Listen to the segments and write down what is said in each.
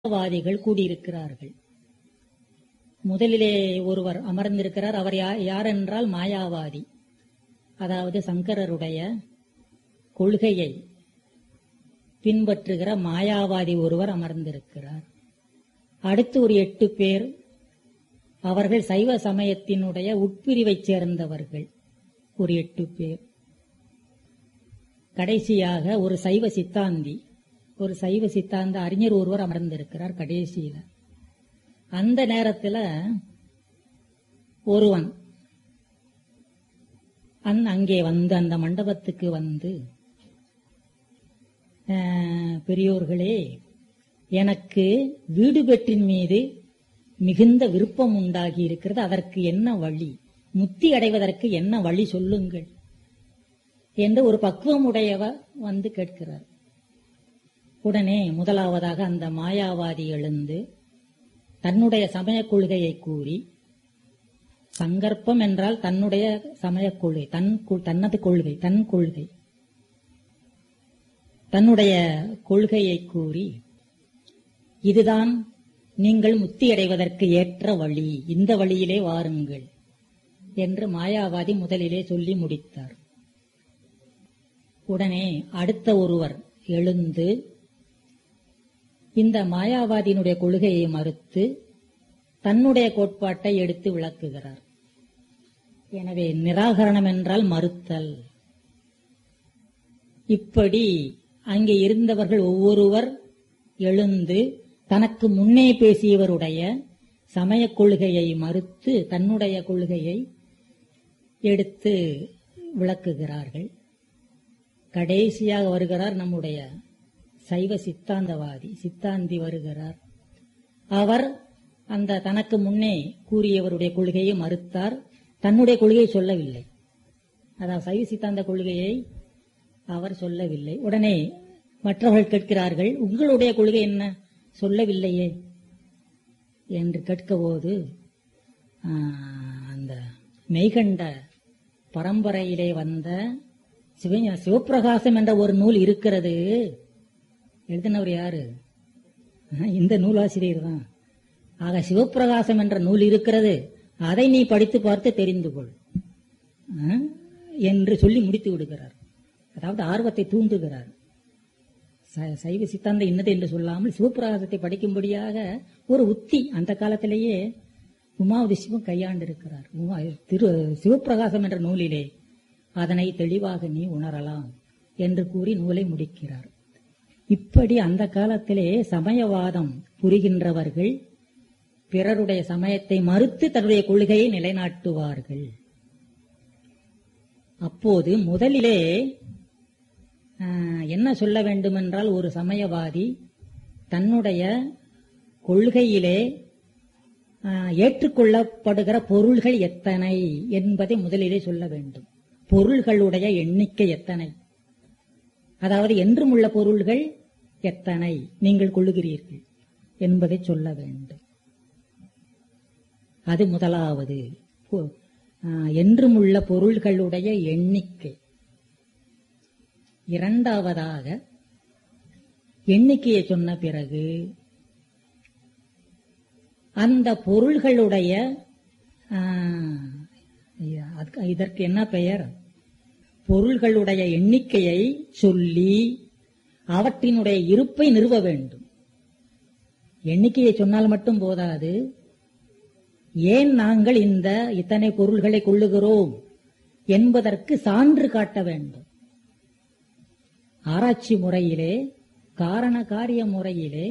வாதிகள் கூடியிருக்கிறார்கள். முதலிலே ஒருவர் அமர்ந்திருக்கிறார். அவர் யார் என்றால் மாயாவாதி. அதாவது சங்கரருடைய கொள்கையை பின்பற்றுகிற மாயாவாதி ஒருவர் அமர்ந்திருக்கிறார். அடுத்து ஒரு 8 பேர், அவர்கள் சைவ சமயத்தினுடைய உட்பிரிவைச் சேர்ந்தவர்கள், ஒரு 8 பேர். கடைசியாக ஒரு சைவ சித்தாந்த அறிஞர் ஒருவர் அமர்ந்திருக்கிறார் கடைசியில. அந்த நேரத்தில் ஒருவன் அங்கே வந்து அந்த மண்டபத்துக்கு வந்து, பெரியோர்களே, எனக்கு வீடு பெற்றின் மீது மிகுந்த விருப்பம் உண்டாகி இருக்கிறது, அதற்கு என்ன வழி, முக்தி அடைவதற்கு என்ன வழி சொல்லுங்கள் என்று ஒரு பக்குவமுடையவர் வந்து கேட்கிறார். உடனே முதலாவதாக அந்த மாயாவாதி எழுந்து தன்னுடைய சமய கொள்கையை கூறி, சங்கற்பம் என்றால் தன்னுடைய சமய கொள்கை, தனது கொள்கை, தன்னுடைய கொள்கையை கூறி, இதுதான் நீங்கள் முக்தி அடைவதற்கு ஏற்ற வழி, இந்த வழியிலே வாருங்கள் என்று மாயாவாதி முதலிலே சொல்லி முடித்தார். உடனே அடுத்த ஒருவர் எழுந்து இந்த மாயாவாதியினுடைய கொள்கையை மறுத்து தன்னுடைய கோட்பாட்டை எடுத்து விளக்குகிறார். எனவே நிராகரணம் என்றால் மறுத்தல். இப்படி அங்கே இருந்தவர்கள் ஒவ்வொருவர் எழுந்து தனக்கு முன்னே பேசியவருடைய சமய கொள்கையை மறுத்து தன்னுடைய கொள்கையை எடுத்து விளக்குகிறார்கள். கடைசியாக வருகிறார் நம்முடைய சைவ சித்தாந்தி வருகிறார். அவர் அந்த தனக்கு முன்னே கூறியவருடைய கொள்கையை மறுத்தார், தன்னுடைய கொள்கையை சொல்லவில்லை. அதாவது சைவ சித்தாந்த கொள்கையை அவர் சொல்லவில்லை. உடனே மற்றவர்கள் கேட்கிறார்கள், உங்களுடைய கொள்கை என்ன, சொல்லவில்லையே என்று கேட்கபோது, அந்த மெய்கண்ட பரம்பரையிலே வந்த சிவப்பிரகாசம் என்ற ஒரு நூல் இருக்கிறது. எழுதினவர் யாரு? இந்த நூலாசிரியர் தான். ஆக சிவப்பிரகாசம் என்ற நூல் இருக்கிறது, அதை நீ படித்து பார்த்து தெரிந்து கொள் என்று சொல்லி முடித்து விடுகிறார். அதாவது ஆர்வத்தை தூண்டுகிறார். சைவ சித்தாந்தம் இன்னது என்று சொல்லாமல் சிவப்பிரகாசத்தை படிக்கும்படியாக ஒரு உத்தி அந்த காலத்திலேயே உமாவதி சிவம் கையாண்டிருக்கிறார். சிவப்பிரகாசம் என்ற நூலிலே அதனை தெளிவாக நீ உணரலாம் என்று கூறி நூலை முடிக்கிறார். இப்படி அந்த காலத்திலே சமயவாதம் புரிகின்றவர்கள் பிறருடைய சமயத்தை மறுத்து தன்னுடைய கொள்கையை நிலைநாட்டுவார்கள். அப்போது முதலிலே என்ன சொல்ல வேண்டுமென்றால், ஒரு சமயவாதி தன்னுடைய கொள்கையிலே ஏற்றுக்கொள்ளப்படுகிற பொருள்கள் எத்தனை என்பதை முதலிலே சொல்ல வேண்டும். பொருள்களுடைய எண்ணிக்கை எத்தனை, அதாவது என்றும் உள்ள பொருள்கள் எத்தனை நீங்கள் கொள்ளுகிறீர்கள் என்பதை சொல்ல வேண்டும். அது முதலாவது. என்றும் உள்ள பொருள்களுடைய எண்ணிக்கை. இரண்டாவதாக எண்ணிக்கையை சொன்ன பிறகு அந்த பொருள்களுடைய இதற்கு என்ன பெயர், பொருள்களுடைய எண்ணிக்கையை சொல்லி அவற்றினுடைய இருப்பை நிறுவ வேண்டும். எண்ணிக்கையை சொன்னால் மட்டும் போதாது, ஏன் நாங்கள் இத்தனை பொருள்களை கொள்ளுகிறோம் என்பதற்கு சான்று காட்ட வேண்டும். ஆராய்ச்சி முறையிலே, காரண காரிய முறையிலே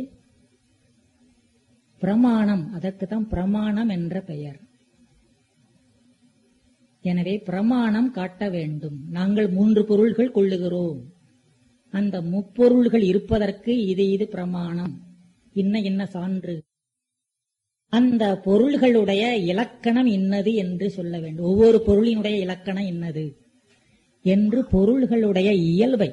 பிரமாணம், அதற்குதான் பிரமாணம் என்ற பெயர். எனவே பிரமாணம் காட்ட வேண்டும். நாங்கள் 3 பொருள்கள் கொள்ளுகிறோம், அந்த முப்பொருள்கள் இருப்பதற்கு இது பிரமாணம், இன்ன சான்று, அந்த பொருள்களுடைய இலக்கணம் இன்னது என்று சொல்ல வேண்டும். ஒவ்வொரு பொருளினுடைய இலக்கணம் இன்னது என்று பொருள்களுடைய இயல்பை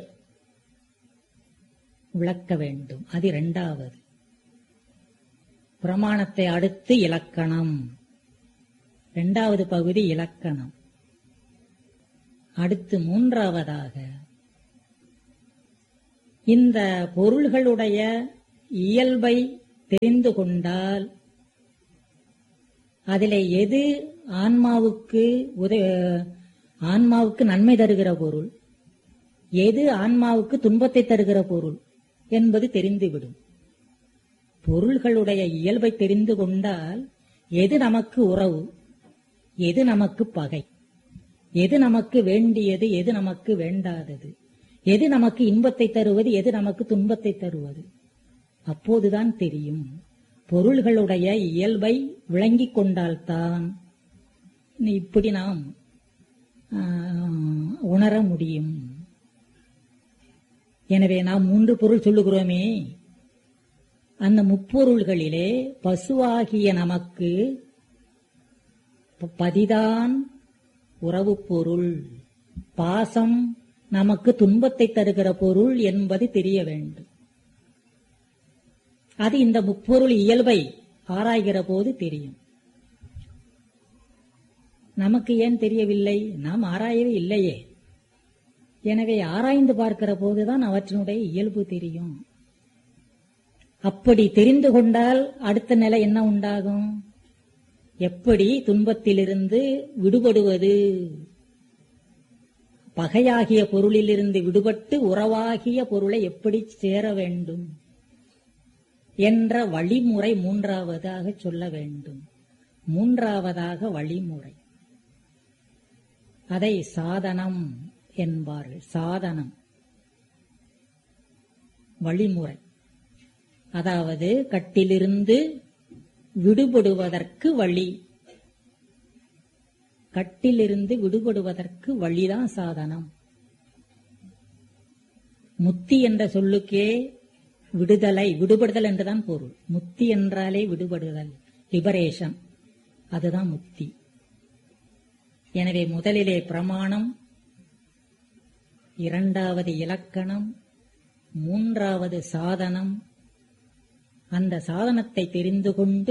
விளக்க வேண்டும். அது இரண்டாவது. பிரமாணத்தை அடுத்து இலக்கணம், இரண்டாவது பகுதி இலக்கணம். அடுத்து மூன்றாவதாக இந்த பொருள்களுடைய இயல்பை தெரிந்து கொண்டால் அதிலே எது ஆன்மாவுக்கு நன்மை தருகிற பொருள், எது ஆன்மாவுக்கு துன்பத்தை தருகிற பொருள் என்பது தெரிந்துவிடும். பொருள்களுடைய இயல்பை தெரிந்து கொண்டால் எது நமக்கு உறவு, எது நமக்கு பகை, எது நமக்கு வேண்டியது, எது நமக்கு வேண்டாதது, எது நமக்கு இன்பத்தை தருவது, எது நமக்கு துன்பத்தை தருவது, அப்போதுதான் தெரியும். பொருள்களுடைய இயல்பை விளங்கிக் கொண்டால்தான் இப்படி நாம் உணர முடியும். எனவே நாம் 3 பொருள் சொல்லுகிறோமே, அந்த முப்பொருள்களிலே பசுவாகிய நமக்கு பதிதான் உறவு பொருள், பாசம் நமக்கு துன்பத்தை தருகிற பொருள் என்பது தெரிய வேண்டும். அது இந்த முப்பொருள் இயல்பை ஆராய்கிற போது தெரியும். நமக்கு ஏன் தெரியவில்லை? நாம் ஆராயவே இல்லையே. எனவே ஆராய்ந்து பார்க்கிற போதுதான் அவற்றினுடைய இயல்பு தெரியும். அப்படி தெரிந்து கொண்டால் அடுத்த நிலை என்ன உண்டாகும்? எப்படி துன்பத்திலிருந்து விடுபடுவது, பகையாகிய பொருளிலிருந்து விடுபட்டு உறவாகிய பொருளை எப்படி சேர வேண்டும் என்ற வழிமுறை 3வதாக சொல்ல வேண்டும். 3வதாக வழிமுறை, அதை சாதனம் என்பார்கள். சாதனம் வழிமுறை, அதாவது கட்டிலிருந்து விடுபடுவதற்கு வழி. கட்டிலிருந்து விடுபடுவதற்கு வழிதான் சாதனம். முத்தி என்ற சொல்லுக்கே விடுதலை, விடுபடுதல் என்றுதான் பொருள். முத்தி என்றாலே விடுபடுதல், லிபரேஷன், அதுதான் முத்தி. எனவே முதலிலே பிரமாணம், 2வது இலக்கணம், 3வது சாதனம். அந்த சாதனத்தை தெரிந்து கொண்டு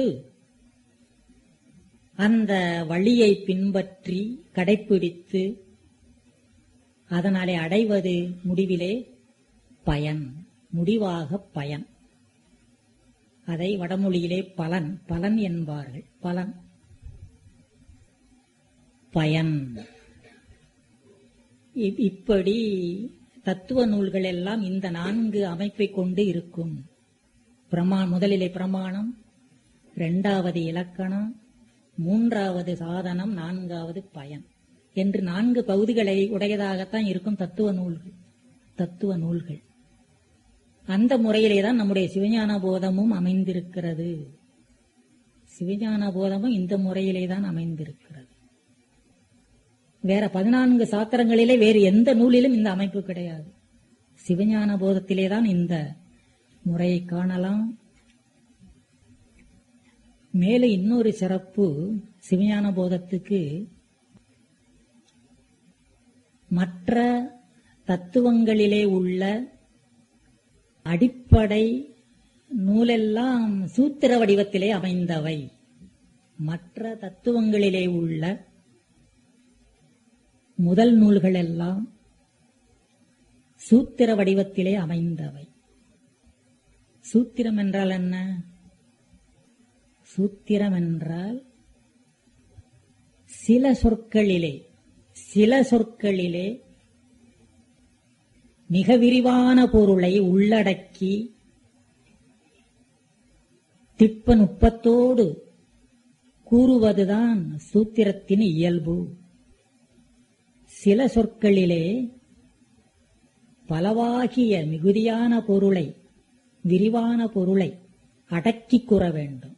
அந்த வழியை பின்பற்றி கடைப்பிடித்து அதனாலே அடைவது முடிவிலே பயன், முடிவாக பயன். அதை வடமொழியிலே பலன், பலன் என்பார்கள். பலன், பயன். இப்படி தத்துவ நூல்கள் எல்லாம் இந்த 4 அமைப்பை கொண்டு இருக்கும். முதலிலே பிரமாணம், 2வது இலக்கணம், 3வது சாதனம், 4வது பயன் என்று 4 பகுதிகளை உடையதாகத்தான் இருக்கும் தத்துவ நூல்கள். அந்த முறையிலேதான் நம்முடைய சிவஞான போதமும் அமைந்திருக்கிறது. சிவஞான போதமும் இந்த முறையிலேதான் அமைந்திருக்கிறது. வேற 14 சாத்திரங்களிலே வேறு எந்த நூலிலும் இந்த அமைப்பு கிடையாது. சிவஞான போதத்திலேதான் இந்த முறையை காணலாம். மேலும் இன்னொரு சிறப்பு சிவஞான போதத்துக்கு, மற்ற தத்துவங்களிலே உள்ள அடிப்படை நூலெல்லாம் சூத்திர வடிவத்திலே அமைந்தவை. மற்ற தத்துவங்களிலே உள்ள முதல் நூல்கள் எல்லாம் சூத்திர வடிவத்திலே அமைந்தவை. சூத்திரம் என்றால் என்ன? சூத்திரம் என்றால் சில சொற்களிலே மிக விரிவான பொருளை உள்ளடக்கி திட்ப நுட்பத்தோடு கூறுவதுதான் சூத்திரத்தின் இயல்பு. சில சொற்களிலே பலவாகிய மிகுதியான பொருளை, விரிவான பொருளை அடக்கி கூற வேண்டும்.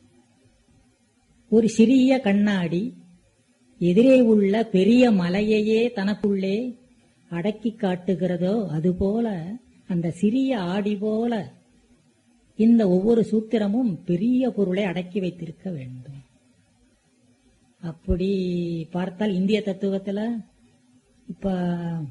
ஒரு சிறிய கண்ணாடி எதிரே உள்ள பெரிய மலையையே தனக்குள்ளே அடக்கி காட்டுகிறதோ அதுபோல, அந்த சிறிய ஆடி போல இந்த ஒவ்வொரு சூத்திரமும் பெரிய பொருளை அடக்கி வைத்திருக்க வேண்டும். அப்படி பார்த்தால் இந்திய தத்துவத்துல இப்ப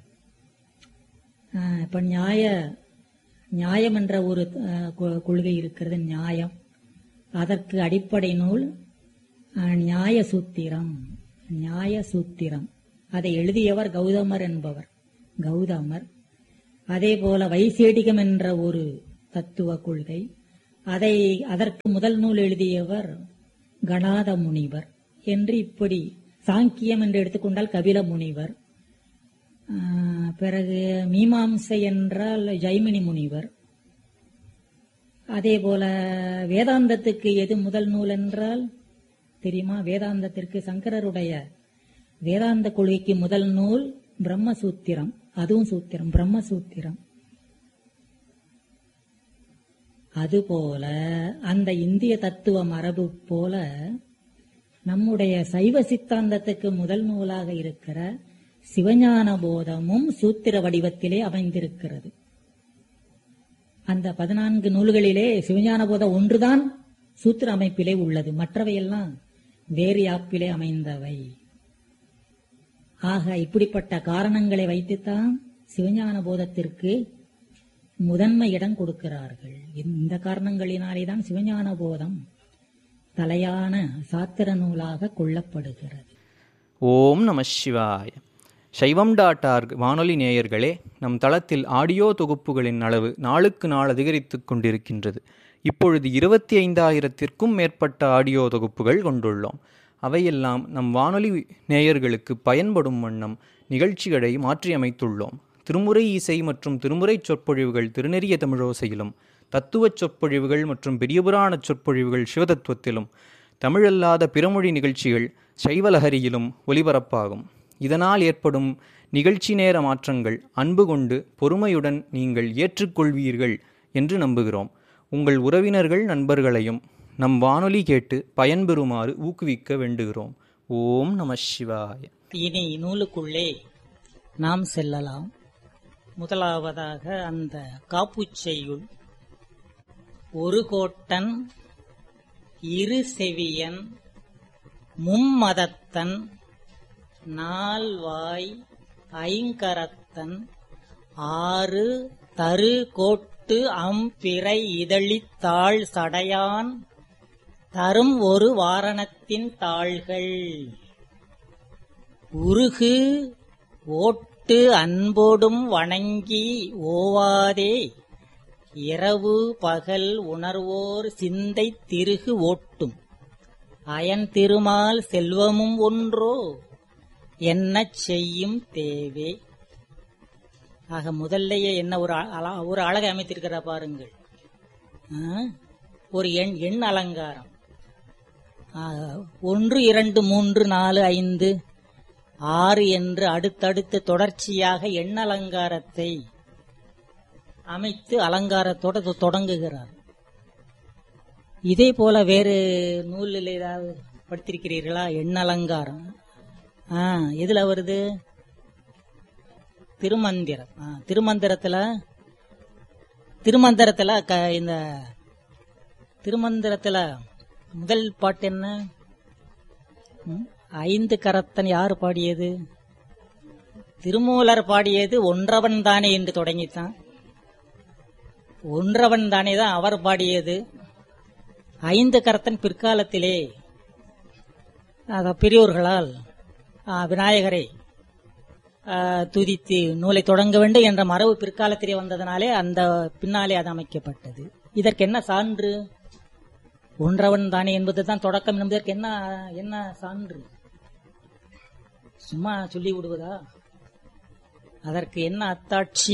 நியாயம் என்ற ஒரு கொள்கை இருக்கிறது. நியாயம், அதற்கு அடிப்படை நூல் நியாய சூத்திரம். நியாய சூத்திரம் அதை எழுதியவர் கௌதமர் என்பவர். கௌதமர். அதே போல வைசேடிகம் என்ற ஒரு தத்துவ கொள்கை, அதற்கு முதல் நூல் எழுதியவர் கணாத முனிவர் என்று இப்படி சாங்கியம் என்று எடுத்துக்கொண்டால் கபில முனிவர், பிறகு மீமாம்சை என்றால் ஜைமினி முனிவர். அதே போல வேதாந்தத்துக்கு எது முதல் நூல் என்றால் தெரியுமா? வேதாந்தத்திற்கு சங்கரருடைய வேதாந்த கொள்கைக்கு முதல் நூல் பிரம்மசூத்திரம். அதுவும் சூத்திரம், பிரம்மசூத்திரம். அதுபோல அந்த இந்திய தத்துவ மரபு போல நம்முடைய சைவ சித்தாந்தத்துக்கு முதல் நூலாக இருக்கிற சிவஞான போதமும் சூத்திர வடிவத்திலே அமைந்திருக்கிறது. அந்த 14 நூல்களிலே சிவஞான போதம் ஒன்றுதான் சூத்திர அமைப்பிலே உள்ளது, மற்றவையெல்லாம் வேறு யாப்பிலே அமைந்தவை. ஆக இப்படிப்பட்ட காரணங்களை வைத்துத்தான் சிவஞான போதத்திற்கு முதன்மை இடம் கொடுக்கிறார்கள். இந்த காரணங்களினாலேதான் சிவஞான போதம் தலையான சாத்திர நூலாக கொள்ளப்படுகிறது. ஓம் நம சிவாய. சைவம்.org வானொலி நேயர்களே, நம் தளத்தில் ஆடியோ தொகுப்புகளின் அளவு நாளுக்கு நாள் அதிகரித்துக் கொண்டிருக்கின்றது. இப்பொழுது 25,000த்திற்கும் மேற்பட்ட ஆடியோ தொகுப்புகள் கொண்டுள்ளோம். அவையெல்லாம் நம் வானொலி நேயர்களுக்கு பயன்படும் வண்ணம் நிகழ்ச்சிகளை மாற்றியமைத்துள்ளோம். திருமுறை இசை மற்றும் திருமுறை சொற்பொழிவுகள் திருநெறிய தமிழோசையிலும், தத்துவச் சொற்பொழிவுகள் மற்றும் பெரியபுராண சொற்பொழிவுகள் சிவதத்துவத்திலும், தமிழல்லாத பிறமொழி நிகழ்ச்சிகள் சைவலஹரியிலும் ஒலிபரப்பாகும். இதனால் ஏற்படும் நிகழ்ச்சி நேர மாற்றங்கள் அன்பு கொண்டு பொறுமையுடன் நீங்கள் ஏற்றுக்கொள்வீர்கள் என்று நம்புகிறோம். உங்கள் உறவினர்கள் நண்பர்களையும் நம் வானொலி கேட்டு பயன்பெறுமாறு ஊக்குவிக்க வேண்டுகிறோம். ஓம் நம சிவாய. இனி நூலுக்குள்ளே நாம் செல்லலாம். முதலாவதாக அந்த காப்புச்செய்யுள். ஒரு கோட்டன், இரு செவியன், மும்மதத்தன், நால்வாய், ஐங்கரத்தன், ஆறு தரு கோட்டு அம்பிறை இதழித்தாள் சடையான் தரும் ஒரு வாரணத்தின் தாள்கள். உருகு ஓட்டு அன்போடும் வணங்கி ஓவாதே இரவு பகல் உணர்வோர் சிந்தை திருகு ஓட்டும் அயன் திருமால் செல்வமும் ஒன்றோ என்ன செய்யும் தேவே. ஆக முதல்லையே என்ன ஒரு அழகை அமைத்திருக்கிற பாருங்கள். ஒரு எண் அலங்காரம். 1 2 3 4 5 6 என்று அடுத்தடுத்து தொடர்ச்சியாக எண் அலங்காரத்தை அமைத்து அலங்காரத்தோடு தொடங்குகிறார். இதே போல வேறு நூலில் ஏதாவது படித்திருக்கிறீர்களா? எண் அலங்காரம் எதுல வருது? திருமந்திரம். திருமந்திரத்துல இந்த திருமந்திரத்துல முதல் பாட்டு என்ன? 5 கரத்தன் யாரு பாடியது? திருமூலர் பாடியது. ஒன்றவன் தானே என்று தொடங்கித்தான். ஒன்றவன் தானே தான் அவர் பாடியது. 5 கரத்தன் பிற்காலத்திலே பெரியோர்களால் விநாயகரை துதித்து நூலை தொடங்க வேண்டும் என்ற மரபு பிற்காலத்திலே வந்ததனாலே அந்த பின்னாலே அது அமைக்கப்பட்டது. இதற்கு என்ன சான்று? ஒன்றவன் தானே என்பதுதான் தொடக்கம் என்பதற்கு என்ன சான்று? சும்மா சொல்லி விடுவதா? அதற்கு என்ன அத்தாட்சி?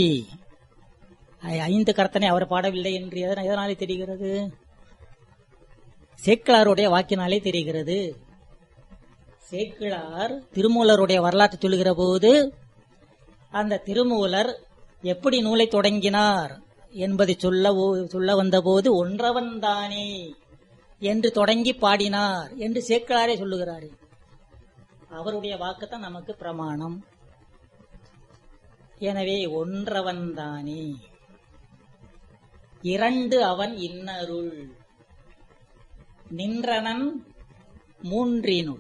5 கரத்தனை அவர் பாடவில்லை என்று எதனாலே தெரிகிறது? சேக்கிழாருடைய வாக்கினாலே தெரிகிறது. சேக்கிழார் திருமூலருடைய வரலாற்றை சொல்லுகிற போது அந்த திருமூலர் எப்படி நூலை தொடங்கினார் என்பதை சொல்ல வந்தபோது ஒன்றவன் தானே என்று தொடங்கி பாடினார் என்று சேக்கிழாரே சொல்லுகிறார். அவருடைய வாக்குத்தான் நமக்கு பிரமாணம். எனவே ஒன்றவன் தானே, 2 அவன் இன்னருள், நின்றனன் 3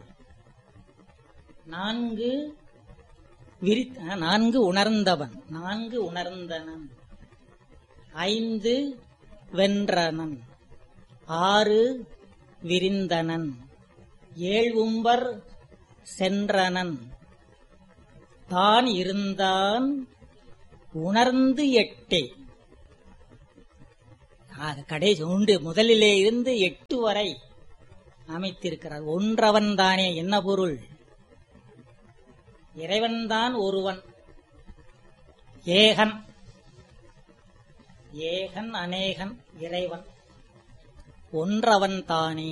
4 உணர்ந்தவன், 4 உணர்ந்தனன், 5 வென்றனன், 6 விரிந்தனன், 7 உம்பர் சென்றனன், தான் இருந்தான் உணர்ந்து 8. கடைசி உண்டு முதலிலே இருந்து 8 வரை அமைத்திருக்கிறார். ஒன்றவன் தானே என்ன பொருள்? இறைவன்தான் ஒருவன், ஏகன். ஏகன் அநேகன் இறைவன் ஒன்றவன் தானே.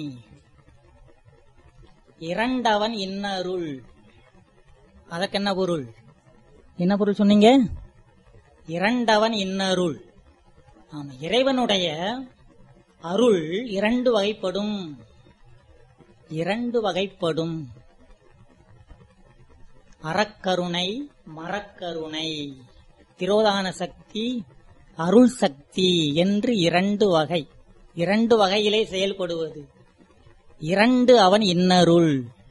இரண்டவன் இன்னருள். அதற்கு என்ன பொருள்? என்ன பொருள் சொன்னீங்க? இரண்டவன் இன்னருள். ஆமா, இறைவனுடைய அருள் 2 வகைப்படும். 2 வகைப்படும். அறக்கருணை, மரக்கருணை, திரோதான சக்தி, அருள் சக்தி என்று 2 வகை. 2 வகையிலே செயல்படுவது. 2 அவன் இன்னருள்.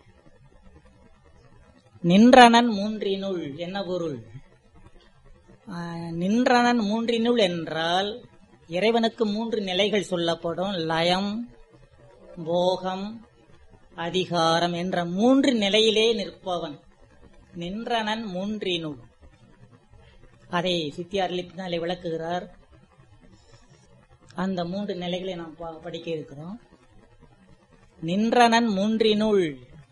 நின்றனன் மூன்றினுள். என்ன பொருள்? நின்றனன் மூன்றினுள் என்றால் இறைவனுக்கு 3 நிலைகள் சொல்லப்படும். லயம், போகம், அதிகாரம் என்ற 3 நிலையிலே நிற்பவன் நின்றனன் மூன்றினுள். அதை சித்தியார் லிப்பினாலே விளக்குகிறார். அந்த 3 நிலைகளை நாம் படிக்க இருக்கிறோம். நின்றனன் மூன்றினுள்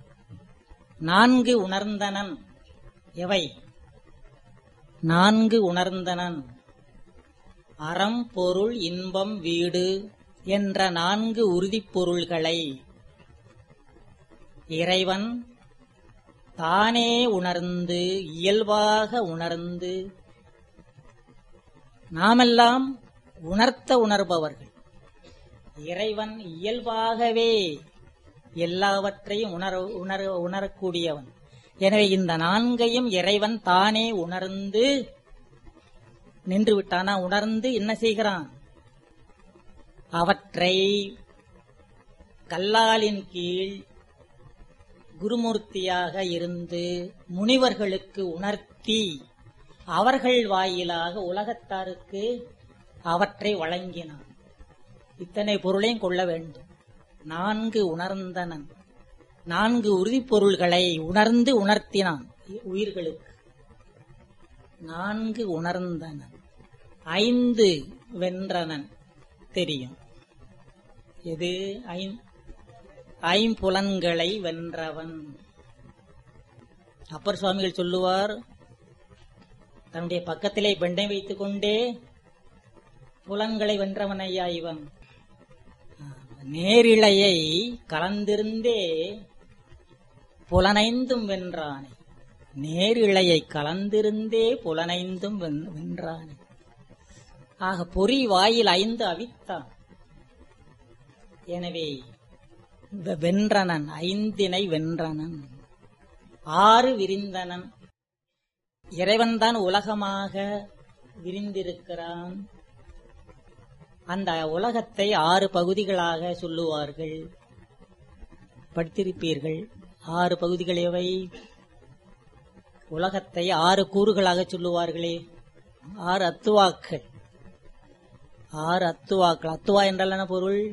4 உணர்ந்தனன். எவை? 4 உணர்ந்தனன். அறம், பொருள், இன்பம், வீடு என்ற 4 உறுதிப் பொருள்களை இறைவன் தானே உணர்ந்து, இயல்பாக உணர்ந்து, நாமெல்லாம் உணர்த்த உணர்பவர்கள். இறைவன் இயல்பாகவே எல்லாவற்றையும் உணரக்கூடியவன். எனவே இந்த 4ஐயும் இறைவன் தானே உணர்ந்து நின்று விட்டானா? உணர்ந்து என்ன செய்கிறான்? அவற்றை கல்லாலின் கீழ் குருமூர்த்தியாக இருந்து முனிவர்களுக்கு உணர்த்தி அவர்கள் வாயிலாக உலகத்தாருக்கு அவற்றை வழங்கினான். இத்தனை பொருளையும் கொள்ள வேண்டும். 4 உணர்ந்தனன். 4 உறுதிப் பொருள்களை உணர்ந்து உணர்த்தினான் உயிர்களுக்கு. 4 உணர்ந்தனன். 5 வென்றனன். தெரியும் எது? ஐம்புலன்களை வென்றவன். அப்பர் சுவாமிகள் சொல்லுவார், தன்னுடைய பக்கத்திலே பெண்டை வைத்துக் கொண்டே புலன்களை வென்றவன் ஐயா இவன். நேரிழையை கலந்திருந்தே புலனைந்தும் வென்றானே. நேரிழையை கலந்திருந்தே புலனைந்தும் வென்றானே. ஆக பொறி வாயில் 5 அவித்தான். எனவே வென்றனன், 5 வென்றனன். 6 விரிந்தனன். இறைவன்தான் உலகமாக விரிந்திருக்கிறான். அந்த உலகத்தை 6 பகுதிகளாக சொல்லுவார்கள். படித்திருப்பீர்கள். 6 பகுதிகள் எவை? உலகத்தை 6 கூறுகளாக சொல்லுவார்களே. 6 அத்துவாக்கள். 6 அத்துவாக்கள். அத்துவா என்றால் என்ன பொருள்?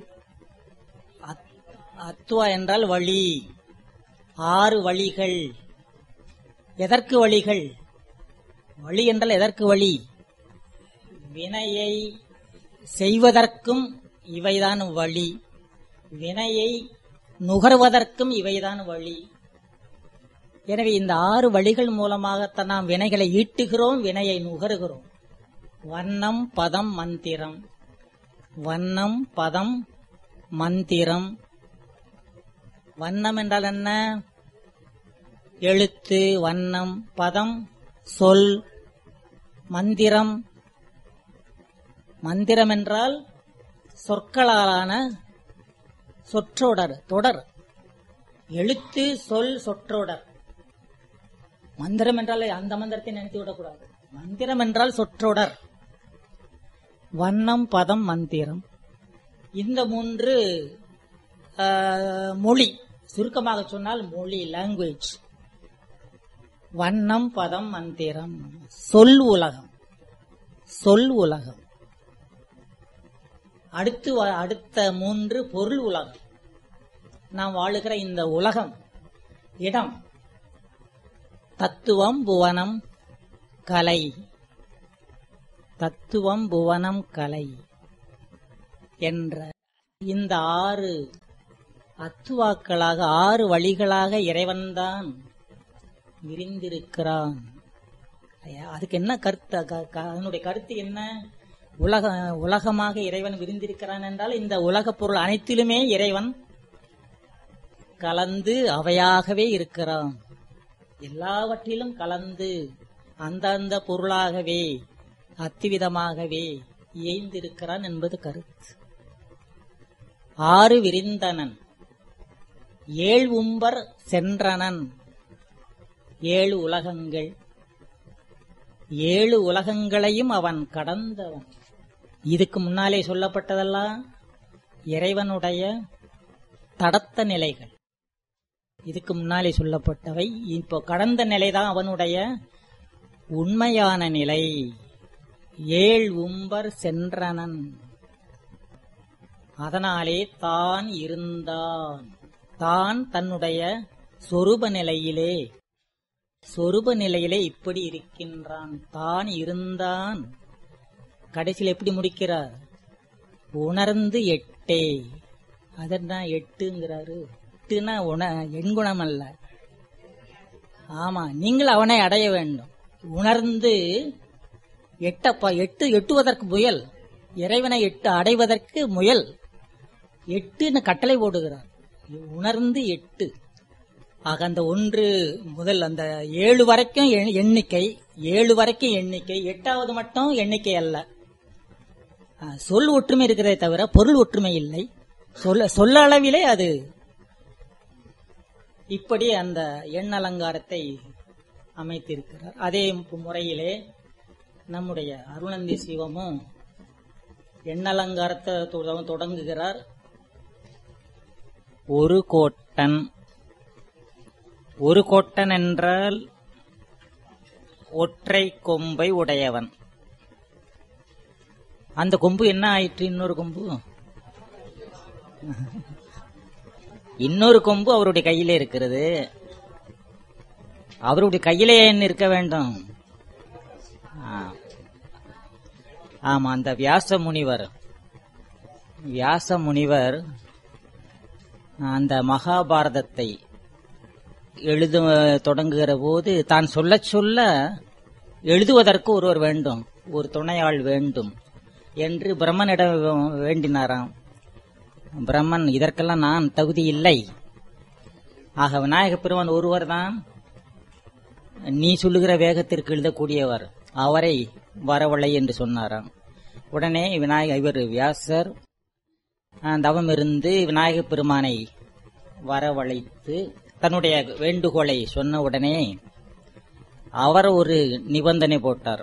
அத்துவா என்றால் வழி. 6 வழிகள். எதற்கு வழிகள்? வழி என்றால் எதற்கு வழி? வினையை செய்வதற்கும் இவைதான் வழி. வினையை நுகர்வதற்கும் இவைதான் வழி. எனவே இந்த 6 வழிகள் மூலமாகத்தான் நாம் வினைகளை ஈட்டுகிறோம், வினையை நுகருகிறோம். வண்ணம், பதம், மந்திரம். வண்ணம், பதம், மந்திரம். வண்ணம் என்றால் என்ன? எழுத்து. வண்ணம். பதம் சொல். மந்திரம். மந்திரம் என்றால் சொற்களாலான சொற்றொடர், தொடர். எழுத்து, சொல், சொற்றொடர். மந்திரம் என்றால் அந்த மந்திரத்தை நினைத்து விடக்கூடாது. மந்திரம் என்றால் சொற்றொடர். வண்ணம், பதம், மந்திரம். இந்த 3 மொழி. சுருக்கமாக சொன்னால் மொழி, லாங்குவேஜ். வண்ணம், பதம், மந்திரம். சொல் உலகம். சொல் உலகம். அடுத்த 3 பொருள் உலகம். நாம் வாழுகிற இந்த உலகம், இடம். தத்துவம், புவனம், கலை. தத்துவம், புவனம், கலை. என்ற இந்த 6 அத்துவாக்களாக 6 வழிகளாக இறைவன்தான் விரிந்திருக்கிறான். அதுக்கு என்ன கருத்து? அதனுடைய கருத்து என்ன? உலகமாக இறைவன் விரிந்திருக்கிறான் என்றால் இந்த உலக பொருள் அனைத்திலுமே இறைவன் கலந்து அவையாகவே இருக்கிறான். எல்லாவற்றிலும் கலந்து அந்தந்த பொருளாகவே அத்துவிதமாகவே இயைந்திருக்கிறான் என்பது கருத்து. 6 விரிந்தனன் 7 உம்பர் சென்றனன். 7 உலகங்கள், 7 உலகங்களையும் அவன் கடந்தவன். இதுக்கு முன்னாலே சொல்லப்பட்டதெல்லாம் இறைவனுடைய தடத்த நிலைகள். இதுக்கு முன்னாலே சொல்லப்பட்டவை. இப்போ கடந்த நிலைதான் அவனுடைய உண்மையான நிலை. 7 உம்பர் சென்றனன். அதனாலே தான் இருந்தான். தான் தன்னுடைய சொரூப நிலையிலே இப்படி இருக்கின்றான். தான் இருந்தான். கடைசியில் எப்படி முடிக்கிறார்? உணர்ந்து எட்டே. அதென்ன எட்டுங்கிறாரு? எட்டுனா எண்குணம் அல்ல. ஆமா, நீங்கள் அவனை அடைய வேண்டும். உணர்ந்து எட்டுவதற்கு முயல். இறைவனை அடைவதற்கு முயல். எட்டுன்னு கட்டளை போடுகிறார். உணர்ந்து எட்டு. ஆக அந்த 1 முதல் அந்த 7 வரைக்கும் எண்ணிக்கை, 7 வரைக்கும் எண்ணிக்கை, 8வது மட்டும் எண்ணிக்கை அல்ல. சொல் ஒற்றுமை இருக்கிறதே தவிர பொருள் ஒற்றுமை இல்லை. சொல்ல அளவிலே அது இப்படி அந்த எண் அலங்காரத்தை அமைத்திருக்கிறார். அதே முறையிலே நம்முடைய அருணந்தி சிவமும் எண்ணலங்காரத்தை தொடங்குகிறார். ஒரு கோட்டன் என்றால் ஒற்றை கொம்பை உடையவன். அந்த கொம்பு என்ன ஆயிற்று? இன்னொரு கொம்பு அவருடைய கையிலே இருக்கிறது. அவருடைய கையிலே என்ன இருக்க வேண்டும்? ஆமா, அந்த வியாச முனிவர் அந்த மகாபாரதத்தை எழுத தொடங்குகிற போது தான் சொல்ல எழுதுவதற்கு ஒருவர் வேண்டும், ஒரு துணையாள் வேண்டும் என்று பிரம்மனிடம் வேண்டினாராம். பிரம்மன், இதற்கெல்லாம் நான் தகுதி இல்லை. ஆக விநாயக பெருமான் ஒருவர் தான் நீ சொல்லுகிற வேகத்திற்கு எழுதக்கூடியவர், அவரை வரவழை என்று சொன்னாராம். உடனே இவர் வியாசர் தவம் இருந்து விநாயக பெருமானை வரவழைத்து தன்னுடைய வேண்டுகோளை சொன்ன உடனே அவர் ஒரு நிபந்தனை போட்டார்.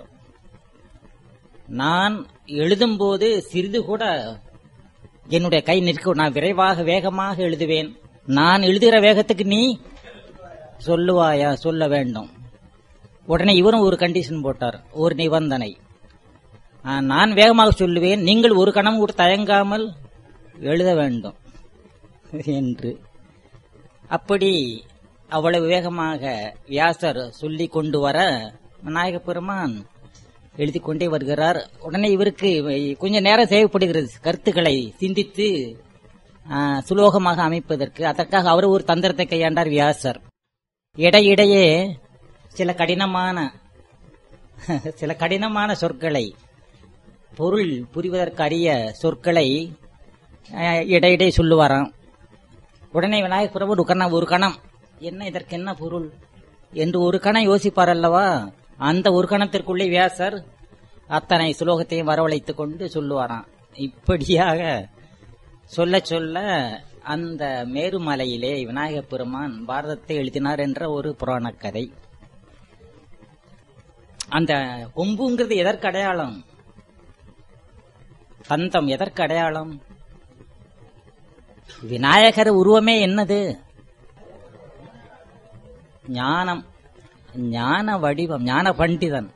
நான் எழுதும்போது சிறிது கூட என்னுடைய கை நிற்க, நான் வேகமாக எழுதுவேன். நான் எழுதுகிற வேகத்துக்கு நீ சொல்லுவாயா? சொல்ல வேண்டும். உடனே இவரும் ஒரு கண்டிஷன் போட்டார், ஒரு நிபந்தனை. நான் வேகமாக சொல்லுவேன், நீங்கள் ஒரு கணம் கூட தயங்காமல் எழுத வேண்டும் என்று. அப்படி அவ்வளவு வேகமாக வியாசர் சொல்லிக் கொண்டு வர விநாயக பெருமான் எழுதி கொண்டே வருகிறார். உடனே இவருக்கு கொஞ்சம் நேரம் தேவைப்படுகிறது கருத்துக்களை சிந்தித்து சுலோகமாக அமைப்பதற்கு. அதற்காக அவர் ஒரு தந்திரத்தை கையாண்டார் வியாசர். இடையிடையே சில கடினமான சொற்களை, பொருள் புரிவதற்கு அரிய சொற்களை இடையிடையே சொல்லுவாராம். உடனே விநாயகர் பெருமான் ஒரு கணம் என்ன, இதற்கு என்ன பொருள் என்று ஒரு கணம் யோசிப்பார் அல்லவா? அந்த ஒரு கணத்திற்குள்ளே வியாசர் அத்தனை சுலோகத்தையும் வரவழைத்துக் கொண்டு சொல்லுவாராம். இப்படியாக சொல்ல சொல்ல அந்த மேருமலையிலே விநாயகப் பெருமான் பாரதத்தை எழுதினார் என்ற ஒரு புராண கதை. அந்த கொம்புங்கிறது எதற்கு அடையாளம்? தந்தம் எதற்கு அடையாளம்? விநாயகர் உருவமே என்னது? ஞானம், ஞான வடிவம், ஞான பண்டிதன்.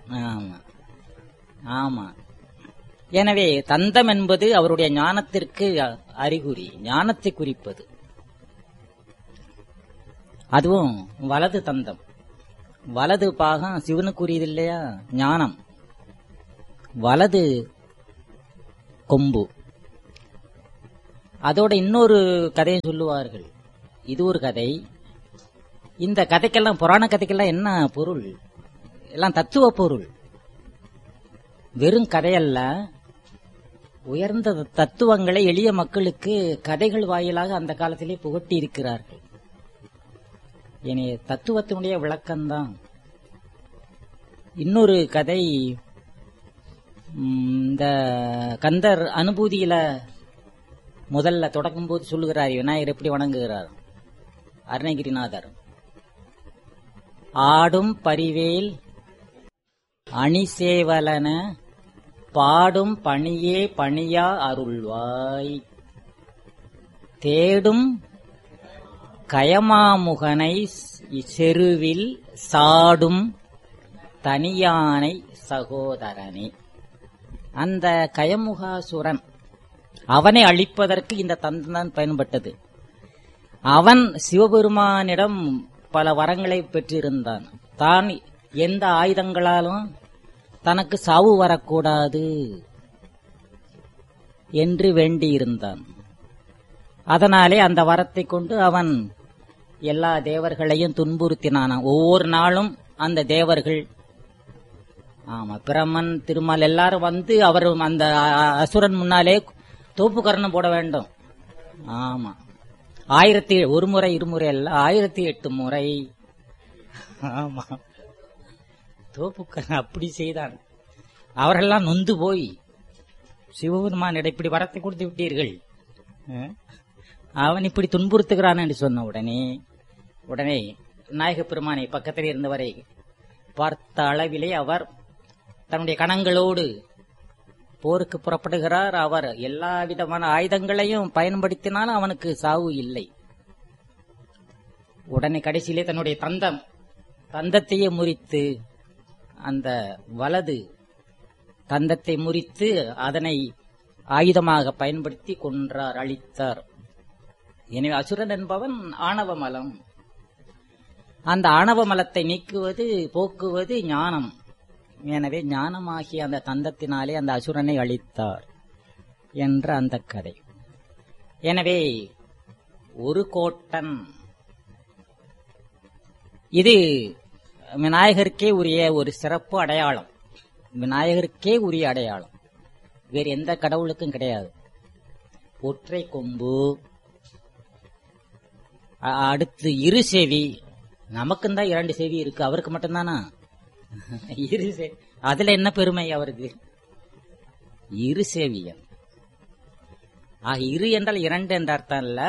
ஆமா. எனவே தந்தம் என்பது அவருடைய ஞானத்திற்கு அறிகுறி, ஞானத்தை குறிப்பது. அதுவும் வலது தந்தம், வலது பாகம் சிவனுக்குரியது இல்லையா? ஞானம். வலது கொம்பு அதோட இன்னொரு கதையை சொல்லுவார்கள். இது ஒரு கதை. இந்த கதைக்கெல்லாம், புராண கதைக்கெல்லாம் என்ன பொருள்? எல்லாம் தத்துவ பொருள், வெறும் கதையல்ல. உயர்ந்த தத்துவங்களை எளிய மக்களுக்கு கதைகள் வாயிலாக அந்த காலத்திலே புகட்டி இருக்கிறார்கள். எனவே தத்துவத்தினுடைய விளக்கம்தான். இன்னொரு கதை, இந்த கந்தர் அனுபூதியில முதல்ல தொடக்கும் போது சொல்லுகிறார், விநாயகர் எப்படி வணங்குகிறார். அருணகிரிநாதர் ஆடும் பரிவேல் அணிசேவலன பாடும் பணியே பணியா அருள்வாய் தேடும் கயமாமுகனை செருவில் சாடும் தனியானை சகோதரனே. அந்த கயமுகாசுரன், அவனை அழிப்பதற்கு இந்த தந்தான் பயன்பட்டது. அவன் சிவபெருமானிடம் பல வரங்களை பெற்றிருந்தான். தான் எந்த ஆயுதங்களாலும் தனக்கு சாவு வரக்கூடாது என்று வேண்டியிருந்தான். அதனாலே அந்த வரத்தை கொண்டு அவன் எல்லா தேவர்களையும் துன்புறுத்தினான். ஒவ்வொரு நாளும் அந்த தேவர்கள், பிரம்மன், திருமால் எல்லாரும் வந்து அவர் அந்த அசுரன் முன்னாலே தோப்பு கரணம் போட வேண்டும். ஆமா, 1001 முறை 2 முறை அல்ல, 1008 முறை. ஆமா, தோப்பு அப்படி செய்தான். அவர்களெல்லாம் நொந்து போய், சிவபெருமானிடம் இப்படி வரத்தை கொடுத்து விட்டீர்கள், அவன் இப்படி துன்புறுத்துகிறான் என்று சொன்ன உடனே நாயக பெருமானை பக்கத்தில் இருந்தவரை பார்த்த அளவிலே அவர் தன்னுடைய கணங்களோடு போருக்கு புறப்படுகிறார். அவர் எல்லா விதமான ஆயுதங்களையும் பயன்படுத்தினாலும் அவனுக்கு சாவு இல்லை. உடனே கடைசியிலே தன்னுடைய தந்தத்தையே முறித்து, அந்த வலது தந்தத்தை முறித்து அதனை ஆயுதமாக பயன்படுத்தி கொன்றார், அழித்தார். எனவே அசுரன் என்பவன் ஆணவ மலம். அந்த ஆணவ மலத்தை நீக்குவது, போக்குவது ஞானம். எனவே ஞானமாகிய அந்த தந்தத்தினாலே அந்த அசுரனை அழித்தார் என்ற அந்த கதை. எனவே ஒரு கோட்டன், இது விநாயகருக்கே உரிய ஒரு சிறப்பு அடையாளம். விநாயகருக்கே உரிய அடையாளம், வேறு எந்த கடவுளுக்கும் கிடையாது. ஒற்றை கொம்பு, அடுத்து 2 செவி. நமக்கும் தான் 2 செவி இருக்கு, அவருக்கு மட்டும்தானா 2 செவி? அதுல என்ன பெருமை அவருக்கு? 2 செவியன். 2 என்றால் 2 என்ற அர்த்தம் இல்ல,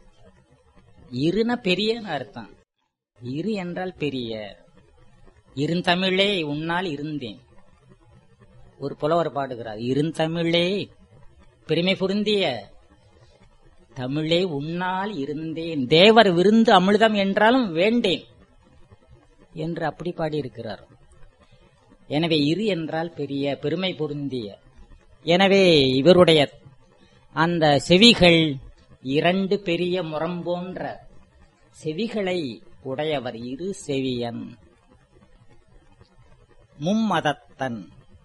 2 பெரிய அர்த்தம். 2 என்றால் பெரிய. இருந்தமிழே உன்னால் இருந்தேன். ஒரு புலவர் பாடுகிறார், இருந்தமிழே பெருமை பொருந்திய தமிழே உன்னால் இருந்தேன், தேவர் விருந்து அமிர்தம் என்றாலும் வேண்டேன் என்று அப்படி பாடியிருக்கிறார். எனவே 2 என்றால் பெரிய, பெருமை பொருந்திய. எனவே இவருடைய அந்த செவிகள் 2 பெரிய முரம் போன்ற செவிகளை உடையவர், 2 செவியன். மும்மதத்தன்.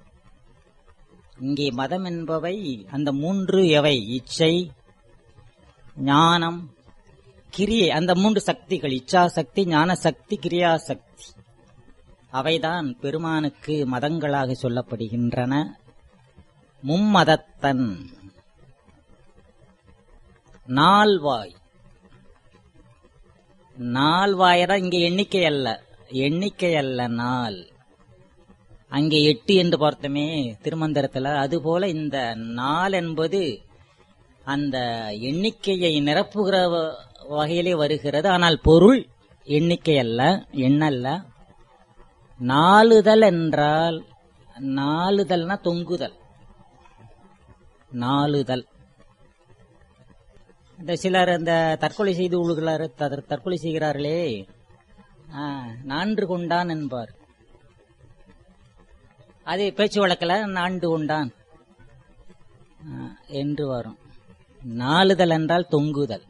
இங்கே மதம் என்பவை அந்த 3 எவை? இச்சை, ஞானம், கிரியை. அந்த 3 சக்திகள், இச்சா சக்தி, ஞான சக்தி, கிரியா சக்தி, அவைதான் பெருமானுக்கு மதங்களாக சொல்லப்படுகின்றன. மும்மதத்தன். நால்வாய். நால்வாயரா இங்கே எண்ணிக்கை அல்ல நாள். அங்கே 8 என்று பார்த்தோமே திருமந்திரத்துல, அதுபோல இந்த நாள் என்பது அந்த எண்ணிக்கையை நிரப்புகிற வகையிலே வருகிறது. ஆனால் பொருள் எண்ணிக்கை அல்ல, எண்ணல்ல. நாளுதல் என்றால், நாளுதல்னா தொங்குதல். நாளுதல். இந்த சிலர் இந்த தற்கொலை செய்து கொள்கிறார், தற்கொலை செய்கிறார்களே, நான்று கொண்டான் என்பார். அது பேச்சு வழக்கில் நாண்டு கொண்டான் என்று வரும். நாளுதல் என்றால் தொங்குதல்.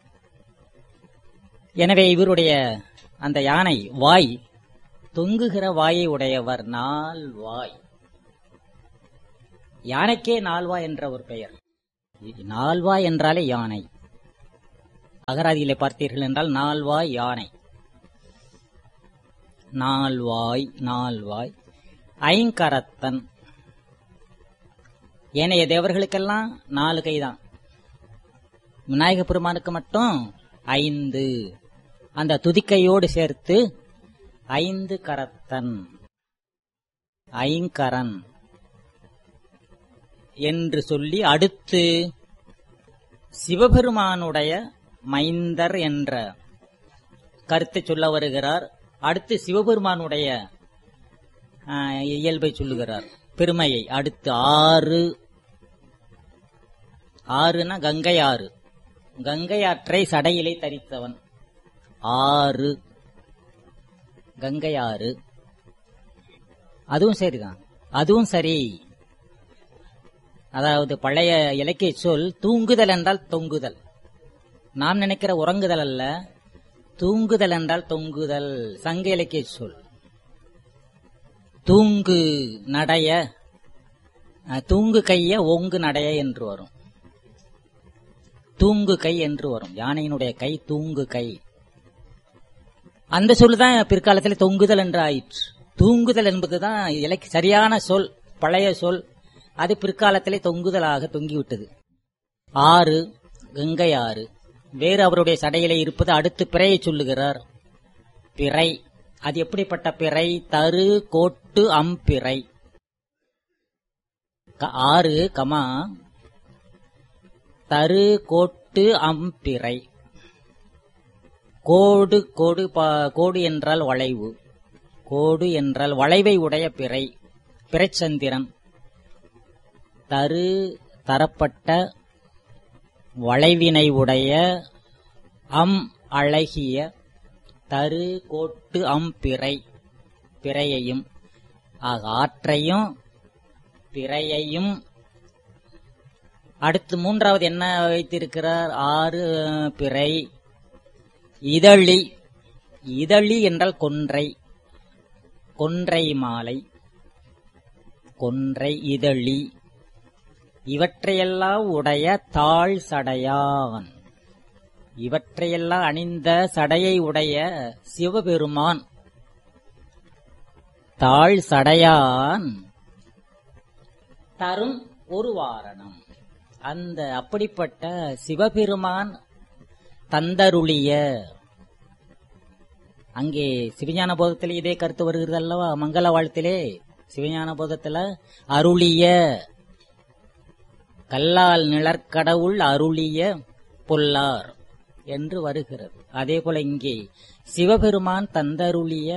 எனவே இவருடைய அந்த யானை வாய், தொங்குகிற வாயை உடையவர், நால்வாய். யானைக்கே நால்வாய் என்ற ஒரு பெயர். நால்வாய் என்றாலே யானை. அகராதியிலே பார்த்தீர்கள் என்றால் நால்வாய் யானை. நால்வாய் நால்வாய். ஐங்கரத்தன். ஏனைய தேவர்களுக்கெல்லாம் 4 கைதான், விநாயக பெருமானுக்கு மட்டும் 5. அந்த துதிக்கையோடு சேர்த்து 5 கரத்தன், ஐங்கரன் என்று சொல்லி அடுத்து சிவபெருமானுடைய மைந்தர் என்ற கருத்தை சொல்ல வருகிறார். அடுத்து சிவபெருமானுடைய இயல்பை சொல்லுகிறார், பெருமையை. அடுத்து 6 கங்கை ஆறு. கங்கை ஆற்றை சடையிலே தரித்தவன் 6. கங்கை ஆறு. அதுவும் சரிதான், அதுவும் சரி. அதாவது பழைய இலக்கிய சொல் தூங்குதல் என்றால் தொங்குதல். நாம் நினைக்கிற உறங்குதல் அல்ல, தூங்குதல் என்றால் தொங்குதல். சங்க இலக்கிய சொல். தூங்கு நடைய, தூங்கு கைய ஓங்கு நடைய என்று வரும். தூங்கு கை என்று வரும். யானையினுடைய கை தூங்கு கை. அந்த சொல்லுதான் பிற்காலத்தில் தொங்குதல் என்று ஆயிற்று. தூங்குதல் என்பதுதான் சரியான சொல், பழைய சொல். அது பிற்காலத்திலே தொங்குதலாக தொங்கிவிட்டது. 6 கங்கை ஆறு. வேறு அவருடைய சடையிலே இருப்பது அடுத்து பிறையை சொல்லுகிறார். பிறை. அது எப்படிப்பட்ட பிறை? தரு கோட்டு அம்பிறை. 6 கமா தரு கோட்டு அம்பிறை. கோடு கோடு கோடு என்றால் வளைவு. கோடு என்றால் வளைவை உடைய பிறை, பிறைச்சந்திரன். தரு தரப்பட்ட வளைவினை உடைய, அம் அழகிய, தரு கோட்டு அம்பிறை, பிறையையும், ஆற்றையும் பிறையையும். அடுத்து 3வது என்ன வைத்திருக்கிறார்? 6 பிறை. இதழி. இதழி என்றால் கொன்றை, கொன்றை மாலை, கொன்றை இதழி. இவற்றையெல்லாம் உடைய தாழ் சடையான். இவற்றையெல்லாம் அணிந்த சடையை உடைய சிவபெருமான் தாழ் சடையான் தரும் ஒரு வாரணம். அந்த அப்படிப்பட்ட சிவபெருமான் தந்தருளிய, அங்கே சிவஞான போதத்திலே இதே கருத்து வருகிறது அல்லவா? மங்கள வாழ்த்திலே சிவஞான போதத்தில் அருளிய, கல்லால் நிழற்கடவுள் அருளிய பொல்லார் என்று வருகிறது. அதே போல இங்கே சிவபெருமான் தந்தருளிய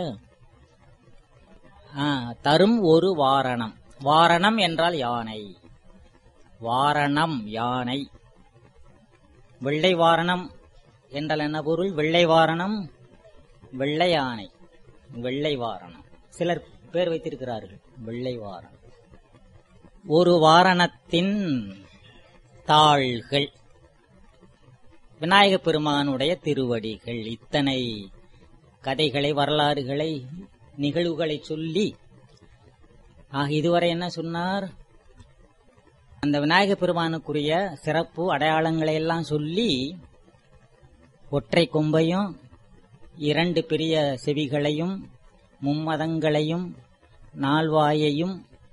தரும் ஒரு வாரணம். வாரணம் என்றால் யானை. வாரணம் யானை. வெள்ளை வாரணம் என்றால் என்ன பொருள்? வெள்ளை வாரணம், வெள்ளை யானை, வெள்ளை வாரணம். சிலர் பேர் வைத்திருக்கிறார்கள் வெள்ளை வாரணம். ஒரு வாரணத்தின் தாள்கள் விநாயக பெருமானுடைய திருவடிகள். இத்தனை கதைகளை, வரலாறுகளை, நிகழ்வுகளை சொல்லி இதுவரை என்ன சொன்னார்? அந்த விநாயக பெருமானுக்குரிய சிறப்பு அடையாளங்களை எல்லாம் சொல்லி, ஒற்றை கொம்பையும் 2 பெரிய செவிகளையும், மும்மதங்களையும், 4 வாயையும்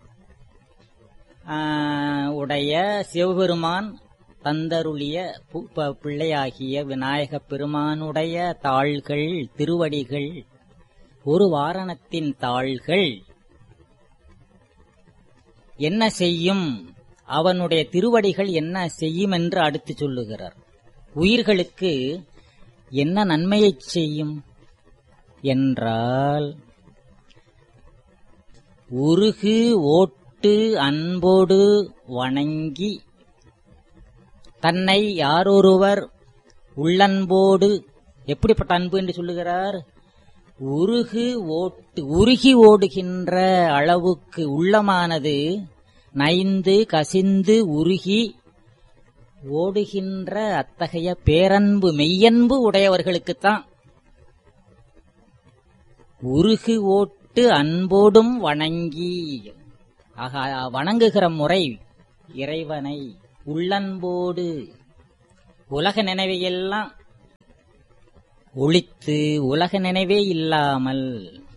உடைய சிவபெருமான் தந்தருளிய பிள்ளையாகிய விநாயக பெருமானுடைய தாள்கள், திருவடிகள், ஒரு வாரணத்தின் தாள்கள் என்ன செய்யும், அவனுடைய திருவடிகள் என்ன செய்யும் என்று அடுத்து சொல்லுகிறார். உயிர்களுக்கு என்ன நன்மையை செய்யும் என்றால், உருகு ஓட்டு அன்போடு வணங்கி தன்னை யாரொருவர் உள்ளன்போடு, எப்படிப்பட்ட அன்பு என்று சொல்லுகிறார்? உருகி ஓடுகின்ற அளவுக்கு உள்ளமானது நைந்து கசிந்து உருகி ஓடுகின்ற அத்தகைய பேரன்பு, மெய்யன்பு உடையவர்களுக்குத்தான். உருகு ஓட்டு அன்போடும் வணங்கி, வணங்குகிற முறை, இறைவனை உள்ளன்போடு உலக நினைவையெல்லாம் ஒழித்து உலக நினைவே இல்லாமல்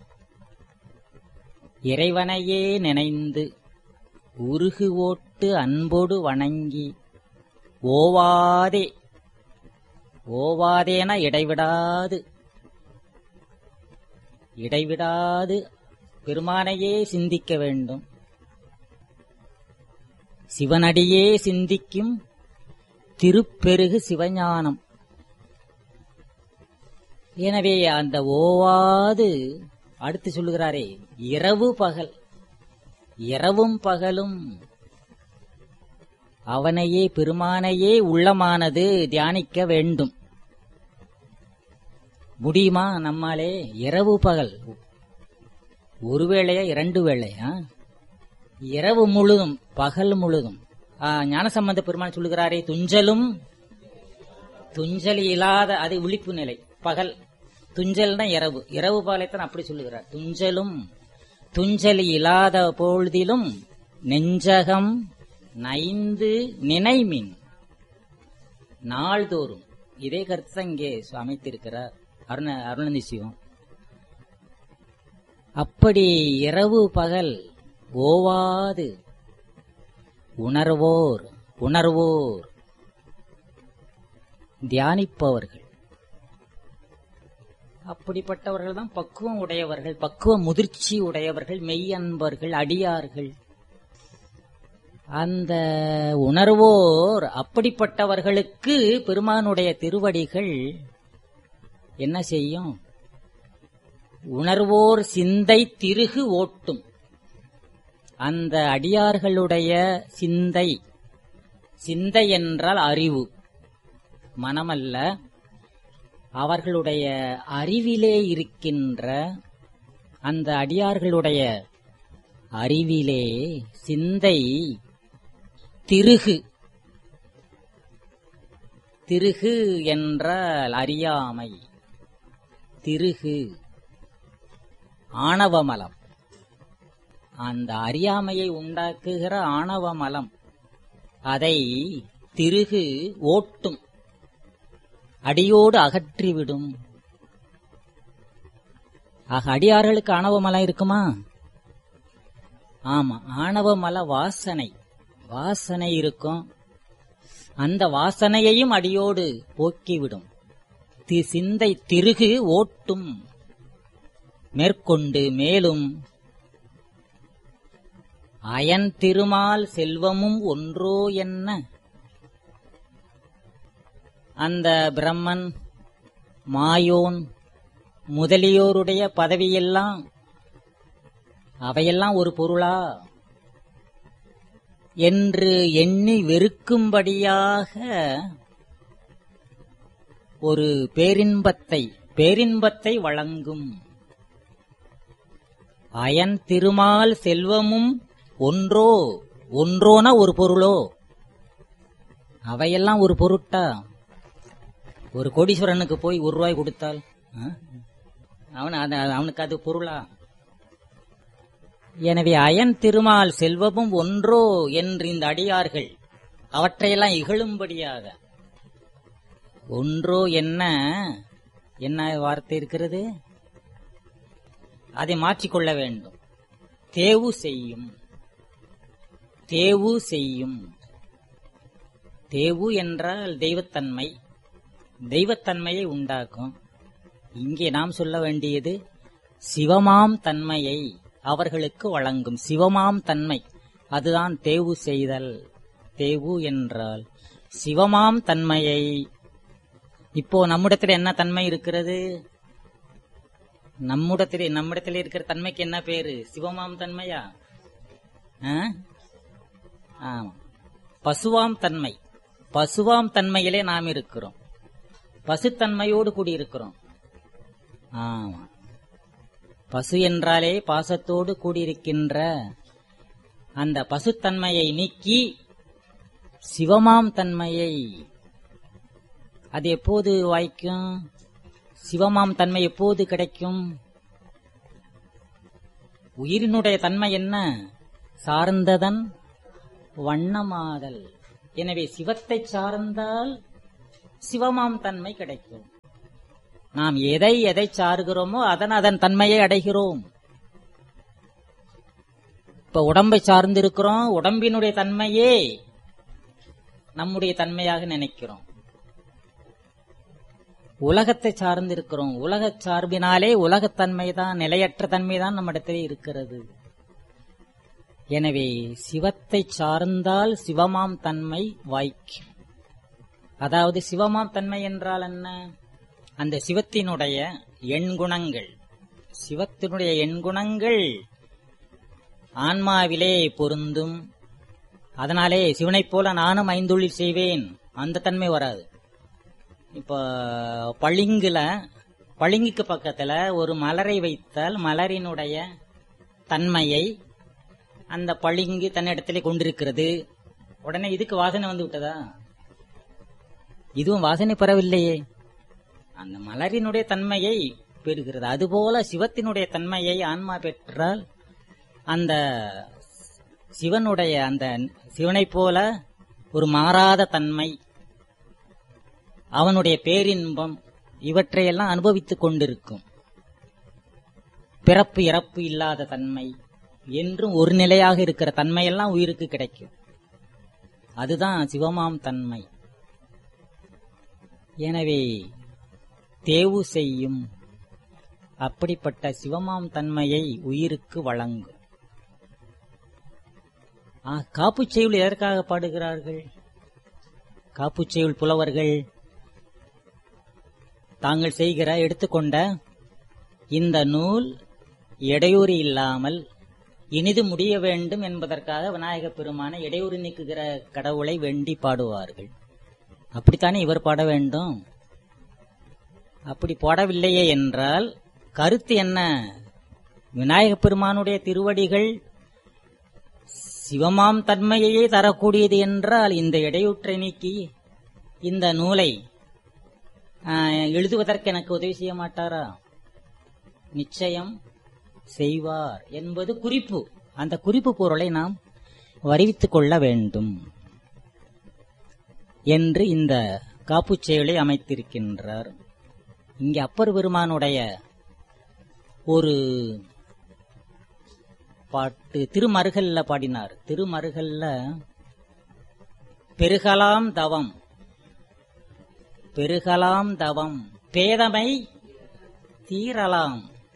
இறைவனையே நினைந்து உருகு ஓட்டு அன்போடு வணங்கி ஓவாதே, ஓவாதேன இடைவிடாது பெருமானையே சிந்திக்க வேண்டும். சிவனடியே சிந்திக்கும் திருப்பெருகு சிவஞானம். எனவே அந்த ஓவாது அடுத்து சொல்லுகிறாரே, இரவு பகல், இரவும் பகலும் அவனையே பெருமானையே உள்ளமானது தியானிக்க வேண்டும். முடியுமா நம்மாலே? இரவு பகல், ஒரு வேளையா 2 வேளையா? இரவு முழுதும் பகல் முழுதும். ஞானசம்பந்த பெருமான் சொல்லுகிறாரே, துஞ்சலும் துஞ்சல் இல்லாத, அது விழிப்பு நிலை பகல். துஞ்சல்னா இரவு, இரவு பகலைத்தான் அப்படி சொல்லுகிறார். துஞ்சலும் துஞ்சல் இல்லாத பொழுதிலும் நெஞ்சகம் நைந்து நினைமின் நாள்தோறும். இதே கருத்து இங்கே அமைத்திருக்கிறார் அருணந்தி சிவம். அப்படி இரவு பகல் ஓவாது உணர்வோர் தியானிப்பவர்கள், அப்படிப்பட்டவர்கள் தான் பக்குவம் உடையவர்கள், பக்குவ முதிர்ச்சி உடையவர்கள், மெய்யன்பர்கள், அடியார்கள். அந்த உணர்வோர், அப்படிப்பட்டவர்களுக்கு பெருமானுடைய திருவடிகள் என்ன செய்யும்? உணர்வோர் சிந்தை திருகு ஓட்டும். அந்த அடியார்களுடைய சிந்தை என்றால் அறிவு, மனமல்ல, அவர்களுடைய அறிவிலே இருக்கின்ற அந்த அடியார்களுடைய அறிவிலே சிந்தை திருகு. திருகு என்றால் அறியாமை, திருகு ஆணவமலம். அந்த அறியாமையை உண்டாக்குகிற ஆணவமலம், அதை திருகு ஓட்டும், அடியோடு அகற்றிவிடும். ஆக அடியார்களுக்கு ஆணவமலம் இருக்குமா? ஆமா, ஆணவமல வாசனை இருக்கும். அந்த வாசனையையும் அடியோடு போக்கிவிடும். சிந்தை திருகு ஓட்டும். மேற்கொண்டு மேலும் அயன் திருமால் செல்வமும் ஒன்றோ என்ன, அந்த பிரம்மன் மாயோன் முதலியோருடைய பதவியெல்லாம் அவையெல்லாம் ஒரு பொருளா என்று எண்ணி வெறுக்கும்படியாக ஒரு பேரின்பத்தை வழங்கும். அயன் திருமால் செல்வமும் ஒன்றோனா ஒரு பொருளோ? அவையெல்லாம் ஒரு பொருட்டா? ஒரு கோடீஸ்வரனுக்கு போய் ₹1 கொடுத்தால் அவனுக்கு அது பொருளா? எனவே அயன் திருமால் செல்வமும் ஒன்றோ என்று இந்த அடியார்கள் அவற்றையெல்லாம் இகழும்படியாக, ஒன்றோ என்ன வார்த்தை இருக்கிறது, அதை மாற்றிக்கொள்ள வேண்டும். தேவு செய்யும். தேவு என்றால் தெய்வத்தன்மையை உண்டாக்கும். இங்கே நாம் சொல்ல வேண்டியது சிவமாம் தன்மையை அவர்களுக்கு வழங்கும். சிவமாம் தன்மை, அதுதான் தேவு செய்தல். தேவு என்றால் சிவமாம் தன்மையை. இப்போ நம்மிடத்தில் என்ன தன்மை இருக்கிறது? நம்மிடத்தில் இருக்கிற தன்மைக்கு என்ன பேரு? சிவமாம் தன்மையா? ஆமா, பசுவாம் தன்மை. பசுவாம் தன்மையிலே நாம் இருக்கிறோம், பசுத்தன்மையோடு கூடியிருக்கிறோம். ஆமா, பசு என்றாலே பாசத்தோடு கூடியிருக்கின்ற அந்த பசுத்தன்மையை நீக்கி சிவமாம் தன்மையை, அது எப்போது வாய்க்கும்? சிவமாம் தன்மை எப்போது கிடைக்கும்? உயிரினுடைய தன்மை என்ன? சார்ந்ததன் வண்ணமாதல். எனவே சிவத்தை சார்ந்தால் சிவமாம் தன்மை கிடைக்கும். நாம் எதை எதை சார்கிறோமோ அதன் தன்மையை அடைகிறோம். இப்ப உடம்பை சார்ந்து இருக்கிறோம், உடம்பினுடைய தன்மையே நம்முடைய தன்மையாக நினைக்கிறோம். உலகத்தை சார்ந்து இருக்கிறோம், உலக சார்பினாலே உலகத்தன்மைதான், நிலையற்ற தன்மைதான் நம்மிடத்திலே இருக்கிறது. எனவே சிவத்தை சார்ந்தால் சிவமாம் தன்மை வாய்க்கும். அதாவது சிவமாம் தன்மை என்றால் என்ன? அந்த சிவத்தினுடைய எண்குணங்கள், சிவத்தினுடைய எண்குணங்கள் ஆன்மாவிலே பொருந்தும். அதனாலே சிவனைப் போல நானும் ஐந்தொழில் செய்வேன் அந்த தன்மை வராது. இப்ப பளிங்குக்கு பக்கத்துல ஒரு மலரை வைத்தால் மலரினுடைய தன்மையை அந்த பளிங்கு தன்னிடத்திலே கொண்டிருக்கிறது. உடனே இதுக்கு வாசனை வந்து விட்டதா? இதுவும் வாசனை பெறவில்லையே. அந்த மலரினுடைய தன்மையை பெறுகிறது. அதுபோல சிவத்தினுடைய தன்மையை ஆன்மா பெற்றால் அந்த சிவனுடைய அந்த சிவனைப் போல ஒரு மாறாத தன்மை, அவனுடைய பேரின்பம், இவற்றையெல்லாம் அனுபவித்துக் கொண்டிருக்கும். பிறப்பு இறப்பு இல்லாத தன்மை என்றும் ஒரு நிலையாக இருக்கிற தன்மையெல்லாம் உயிருக்கு கிடைக்கும். அதுதான் சிவமாம் தன்மை. எனவே தேவு செய்யும் அப்படிப்பட்ட சிவமாம் தன்மையை உயிருக்கு வழங்கும். காப்புச் செய்யுள் எதற்காக பாடுகிறார்கள்? காப்புச் செய்யுள் புலவர்கள் தாங்கள் செய்கிற எடுத்துக்கொண்ட இந்த நூல் இடையூறு இல்லாமல் இனிது முடிய வேண்டும் என்பதற்காக விநாயகப் பெருமான இடையூறு நீக்குகிற கடவுளை வேண்டி பாடுவார்கள். அப்படித்தானே இவர் பாட வேண்டும். அப்படி பாடவில்லையே என்றால் கருத்து என்ன? விநாயகப் பெருமானுடைய திருவடிகள் சிவமாம் தன்மையையே தரக்கூடியது என்றால் இந்த இடையூற்றை நீக்கி இந்த நூலை எழுதுவதற்கு எனக்கு உதவி செய்ய மாட்டாரா? நிச்சயம் செய்வார் என்பது குறிப்பு. அந்த குறிப்பு பொருளை நாம் வருவித்துக் கொள்ள வேண்டும் என்று இந்த காப்புச் செயலை அமைத்திருக்கின்றார். இங்கே அப்பர் பெருமானுடைய ஒரு பாட்டு திருமருகல்ல பாடினார். திருமருகல்ல பெருகலாம் தவம், பெருகலாம் தவம், பேதமை தீரலாம்,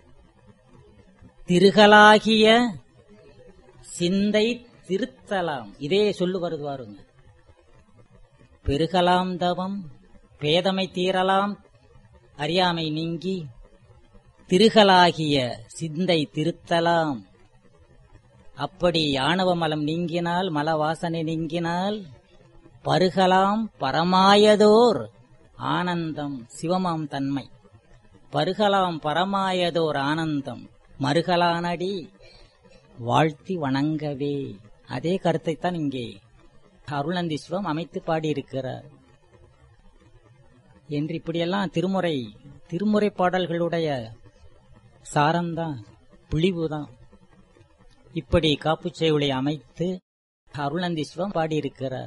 திருகலாகிய சிந்தை திருத்தலாம். இதே சொல்லு வருது பாருங்க. பெருகலாம் தவம், பேதமை தீரலாம், அறியாமை நீங்கி, திருகலாகிய சிந்தை திருத்தலாம். அப்படி ஆணவ மலம் நீங்கினால், மல வாசனை நீங்கினால், பருகலாம் பரமாயதோர் ஆனந்தம், சிவமாம் தன்மை. பருகலாம் பரமாயதோர் ஆனந்தம், மருகலானடி வாழ்த்தி வணங்கவே. அதே கருத்தைத்தான் இங்கே அருளந்தி சிவம் அமைத்து பாடியிருக்கிறார். என்று இப்படியெல்லாம் திருமுறை பாடல்களுடைய சாரம்தான், புளிவுதான். இப்படி காப்புச் செய்யுளை அமைத்து அருளந்தி சிவம் பாடியிருக்கிறார்.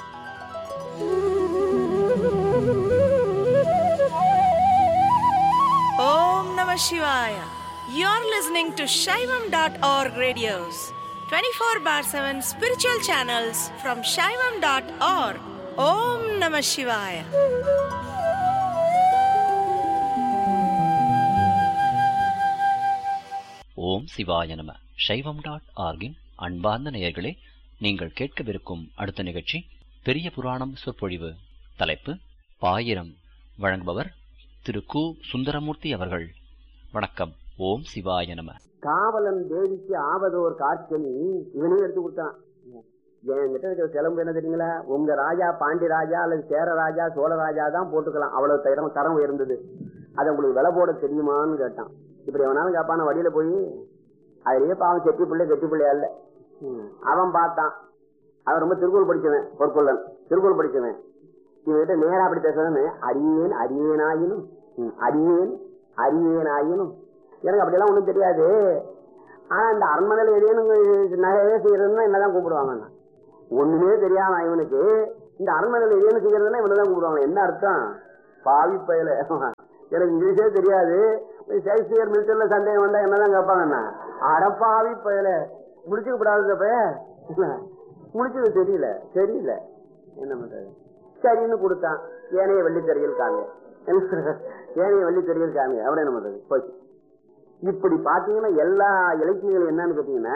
Om Namah Shivaya. You're listening to Shaivam.org radios, 24/7 spiritual channels from Shaivam.org. Om Namah Shivaya. ஓம் சிவாய நம. சைவம்.org-இன் அன்பார்ந்த நேயர்களே, நீங்கள் கேட்கவிருக்கும் அடுத்த நிகழ்ச்சி பெரிய புராணம் சொற்பொழிவு. தலைப்பு பாயிரம். வழங்குபவர் திரு கு. சுந்தரமூர்த்தி அவர்கள். வணக்கம். ஓம் சிவாய நம. காவலன் தேவிக்கு ஆவதோர் காட்சணி இவனே எடுத்து கொடுத்தான். என்கிட்ட இருக்கிற சிலம்பு என்ன தெரியுங்களா? உங்க ராஜா பாண்டி ராஜா அல்லது சேர ராஜா சோழ ராஜா தான் போட்டுக்கலாம், அவ்வளவு தரம் உயர்ந்தது. அதை உங்களுக்கு விலை போட தெரியுமான்னு கேட்டான். இப்படி எவனாலும் கேட்பான வழியில போய் அதுலயே பாவம் செட்டி பிள்ளை அல்ல. அவன் பார்த்தான். அவன் ரொம்ப திருக்குறள் படிச்சவன், பொற்கொள்ளன் திருக்குறள் படிச்சவன். இவன்கிட்ட நேரா அப்படி பேசுறேன்னு அரியேனாயினும் எனக்கு அப்படியெல்லாம் ஒண்ணும் தெரியாது. ஆனா இந்த அரண்மனையில எதையும் நகையே செய்யறதுன்னா என்னதான் கூப்பிடுவாங்க. ஒண்ணுமே தெரியாம இவனுக்கு இந்த அரண்மனையில ஏன்னு செய்யறதுன்னா இவனதான் கூப்பிடுவாங்க. என்ன அர்த்தம்? பாவி பயல, எனக்கு இங்கிலீஷே தெரியாது, ஷேக்ஸ்பியர் மில்டன்ல சந்தேகம் வந்தா என்னதான் கேட்பாங்க. அடப்பாவி பயல, முடிச்சுக்க கூடாது பைய, முடிச்சது தெரியல என்ன பண்றது, சரின்னு கொடுத்தான். ஏனைய வெள்ளித்தறியல் காங்க, ஏனைய வெள்ளித்தறியல் காங்க, அப்படி என்ன பண்றது போச்சு. இப்படி பாத்தீங்கன்னா எல்லா இலக்கியங்களும் என்னன்னு கேட்டீங்கன்னா,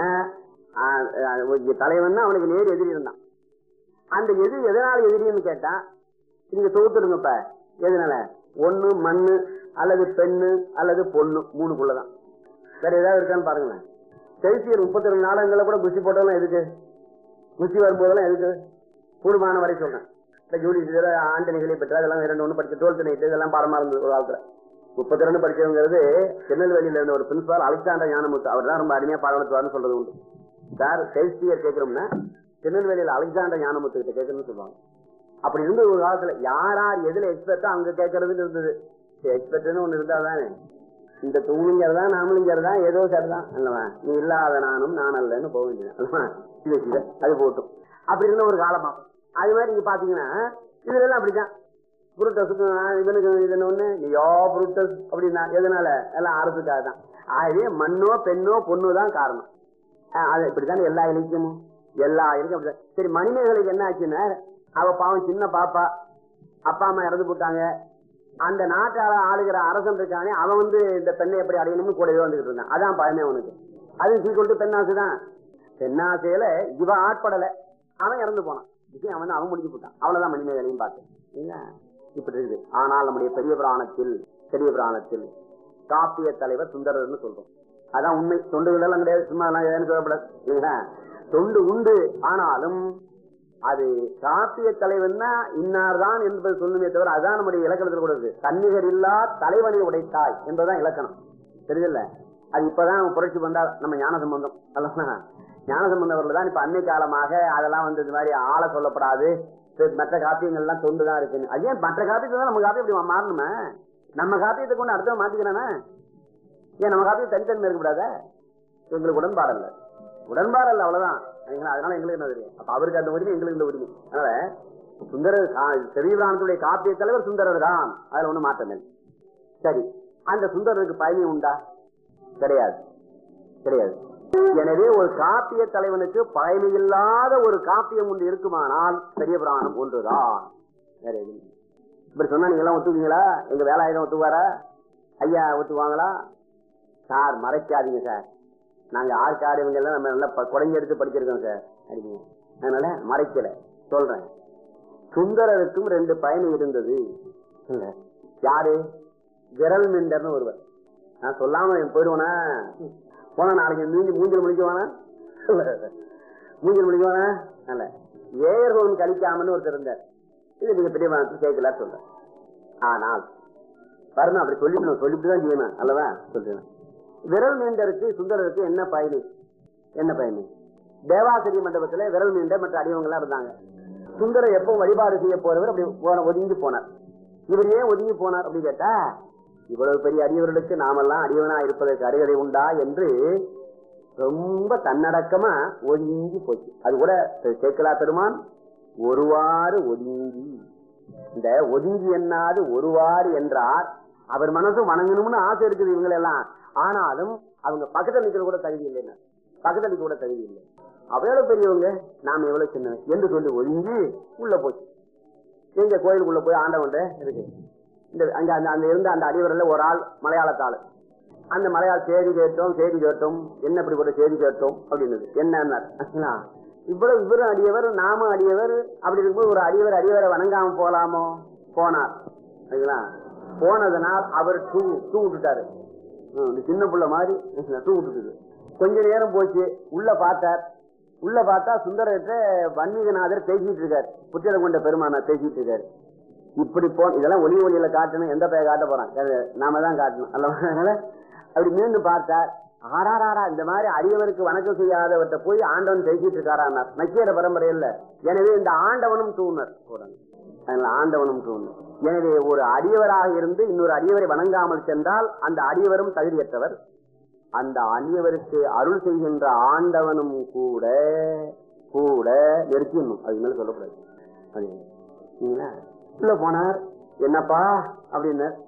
தலைவன் அவனுக்கு நேர் எதிரி இருந்தான். அந்த எதிரி எதனால எதிரின்னு கேட்டா, நீங்க தொகுத்துடுங்கப்ப எதனால, ஒண்ணு மண்ணு அல்லது பெண்ணு அல்லது பொண்ணு, மூணுக்குள்ளதான். வேற ஏதாவது இருக்கான்னு பாருங்களேன். ஷேக்ஸ்பியர் 32 நாடகங்கள கூட குஸ்தி போட்டதெல்லாம் எதுக்கு, குஸ்தி வரும்போதெல்லாம் எதுக்கு, கூடுமான வரை சொல்றேன். இந்த ஜூலியஸ் ஆண்டனிகளை பெற்ற அதெல்லாம் 2 படிச்ச 12th night இதெல்லாம் பாடமா இருந்தது ஒரு காலத்துல. 32 படிச்சவங்கிறது திருநெல்வேலியில இருந்த ஒரு பிரின்சிபால் அலெக்சாண்டர் ஞானமுத்து, அவர் தான் ரொம்ப அருமையா பாடத்துவாருன்னு சொல்றது உண்டு. சார் ஷேக்ஸ்பியர் கேட்கிறோம்னா திருநெல்வேலியில அலெக்சாண்டர் ஞானமுத்து கிட்ட கேட்கணும்னு சொல்லுவாங்க. அப்படி இருந்து ஒரு காலத்துல யார் யார் எதுல எக்ஸ்பெர்ட்டா அங்க கேட்கறதுன்னு இருந்தது. எக்ஸ்பெர்ட்னு ஒண்ணு இருந்தா தானே, இந்த தூணிங்கிறதா நாமளுங்கிறதா ஏதோ சரிதான் அல்லவா, நீ இல்லாத நானும் நான் அல்லன்னு போக வேண்டியது, அது போட்டும். அப்படி இருந்த ஒரு காலமா. அது மாதிரி நீங்க பாத்தீங்கன்னா இதுல எல்லாம் அப்படிதான். புருட்டஸுக்கு இவனுக்கு இது ஒண்ணு, நீயோ புருட்டஸ் அப்படின்னா எதனால, எல்லாம் அரசுக்காக தான். ஆகவே மண்ணோ பெண்ணோ பொண்ணோ தான் காரணம். அது இப்படித்தான் எல்லா இலக்கியமும், எல்லா இலக்கியம் அப்படிதான். சரி, மணிமேகலைக்கு என்ன ஆச்சுன்னா, அவ பாவம் சின்ன பாப்பா, அப்பா அம்மா இறந்து போட்டாங்க. அந்த நாட்டால ஆளுகிற அரசன் இருக்கானே, அவன் இந்த பெண்ணை எப்படி அடையணும்னு கூடவே வந்துகிட்டு இருந்தான். அதான் பயமே அவனுக்கு. அது சீக்கிரம் பெண்ணாசுதான். பெண்ணாசையில இவ ஆட்படலை, அவன் இறந்து போனான். விஷயம் அவன் முடிஞ்சு போட்டான். அவ்வளவுதான் மணிமேகலையும் பார்த்தேன். இப்படி இருக்குது. ஆனால் நம்முடைய பெரிய புராணத்தில் காப்பிய தலைவர் சுந்தரர்னு சொல்றோம். அதான் உண்மை. தொண்டுகள் எல்லாம் கிடையாது, சும்மா எல்லாம் சொல்லப்படாது. தொண்டு உண்டு, ஆனாலும் அது காப்பிய தலைவன்னா இன்னார்தான் என்பது சொல்லுமே தவிர, அதான் நம்முடைய இலக்கணத்தில் கூட இருக்கு. தன்னிகர் இல்லா தலைவனை உடைத்தாய் என்பதுதான் இலக்கணம். தெரியுதுல்ல? அது இப்பதான் புரட்சி பண்ணார் நம்ம ஞானசம்பந்தம் அல்ல. ஞானசம்பந்தவர்கள் தான் இப்ப அன்னை காலமாக அதெல்லாம் இது மாதிரி ஆள சொல்லப்படாது, மற்ற காப்பியங்கள் எல்லாம் தொண்டுதான் இருக்குன்னு. அதே மற்ற காப்பியத்தை தான் நம்ம காப்பியம் அப்படி மாறணுமே. நம்ம காப்பியத்தை கொண்டு அடுத்த மாத்திக்கிறானே, ஏன் நம்ம காப்பியம் தனித்தன்மை இருக்கக்கூடாத? எங்களுக்கு உடன்பாடல்ல அவ்வளவுதான். அதனால எங்களுக்கு என்ன தெரியும். அப்ப அவருக்கு அந்த உரிமை, எங்களுக்கு இந்த உரிமை. அதனால சுந்தரர் பெரிய புராணத்துடைய காப்பிய தலைவர் சுந்தரர் தான், அதுல ஒண்ணு மாற்றமே. சரி, அந்த சுந்தரருக்கு பயணி உண்டா? கிடையாது. எனவே ஒரு காப்பிய தலைவனுக்கு பயணி இல்லாத ஒரு காப்பியம் ஒன்று இருக்குமானால் பெரிய புராணம் ஒன்றுதான். இப்படி சொன்னா நீங்க எல்லாம் ஒத்துவீங்களா? எங்க வேலாயுதம் ஒத்துவாரா? ஐயா ஒத்துவாங்களா? சார் மறைக்காதீங்க சார், நாங்க ஆற்காடு இவங்க எல்லாம் நம்ம நல்லா குறைஞ்சி எடுத்து படிச்சிருக்கோம் சார் அப்படிங்க. அதனால மறைக்கல சொல்றேன். சுந்தரருக்கும் 2 பயணி இருந்தது. யாரு? விரல் மிண்டர்னு ஒருவர். நான் சொல்லாம போயிடுவேனா? போனா நாளைக்கு மூஞ்சல் முடிக்குவானா? மூஞ்சல் முடிக்குவானா? அல்ல, ஏயர்கோன் கழிக்காமன்னு ஒருத்தர் இருந்தார். இது நீங்க பெரிய கேட்கல சொல்ற. ஆனால் பாருங்க, அப்படி சொல்லிவிட்டுதான் செய்யணும் அல்லவா? சொல்றேன். விரல் மீண்டருக்கு சுந்தரருக்கு என்ன பயணி? தேவாசிரிய மண்டபத்துல விரல் மீண்ட மற்ற அடியவங்க எல்லாம் இருந்தாங்க. சுந்தரர் எப்பவும் வழிபாடு செய்ய போறவர் அப்படி ஒதுங்கி போனார். இவர் ஏன் ஒதுங்கி போனார் அப்படின்னு கேட்டா, இவ்வளவு பெரிய அடியவர்களுக்கு நாமெல்லாம் அடியவனா இருப்பதற்கு அருகதை உண்டா என்று ரொம்ப தன்னடக்கமா ஒதுங்கி போச்சு. அது கூட சேக்கலா பெருமான் ஒருவாறு ஒதுங்கி, இந்த ஒதுங்கி என்னாது ஒருவாறு என்றார். அவர் மனசும் வணங்கணும்னு ஆசை இருக்குது இவங்களெல்லாம். ஆனாலும் அவங்க பக்கத்தில் நிற்கிற கூட தகுதி இல்லை, அவ்வளவு பெரியவங்க, நாம எவ்வளவு சின்ன என்று சொல்லி ஒதுங்கி உள்ள போச்சு. எங்க கோயிலுக்குள்ள போய் ஆண்டவன் இருக்கு. அங்க இருந்த அந்த அடிவரில் ஒரு ஆள் மலையாளத்தாள். அந்த மலையாள செய்தி கேட்டோம் என்ன இப்படி போட்ட செய்தி கேட்டோம் அப்படின்னு. என்ன இவ்வளவு இவரும் அடியவர் நாமும் அடியவர், அப்படி இருக்கும்போது ஒரு அடியவரை வணங்காம போலாமோ? போனார். போனதனால் அவர் தூ விட்டுட்டாரு. சின்ன புள்ள மாதிரி தூ விட்டுட்டு கொஞ்ச நேரம் போச்சு. உள்ள பார்த்தா சுந்தரத்தை வன்மீகநாதர் பேசிட்டு இருக்காரு, புத்திரம் கொண்ட பெருமானார் பேசிட்டு இருக்காரு. இப்படி இதெல்லாம் ஒளியில காட்டணும், எந்த பெயர் காட்ட போறான்? நாம தான் காட்டணும் அல்லவா? அதனால அப்படி மீண்டும் பார்த்தார். ஆறாரா, இந்த மாதிரி அடியவருக்கு வணக்கம் செய்யாதவர்கிட்ட போய் ஆண்டவன் பேசிட்டு இருக்காரான்னார். நக்கீர பரம்பரை இல்ல. எனவே இந்த ஆண்டவனும் தூணர், ஆண்டவனும் தூணர். எனவே ஒரு அடியவராக இருந்து இன்னொரு அடியவரை வணங்காமல் சென்றால் அந்த அடியவரும் தகுதியற்றவர். அந்த அடியவருக்கு அருள் செய்கின்ற ஆண்டவனும் கூட கூட நெருக்கிடணும், அதுக்கு மேல சொல்லக்கூடாது. சரிங்களா? உள்ள போனார், என்னப்பா அப்படின்னார்.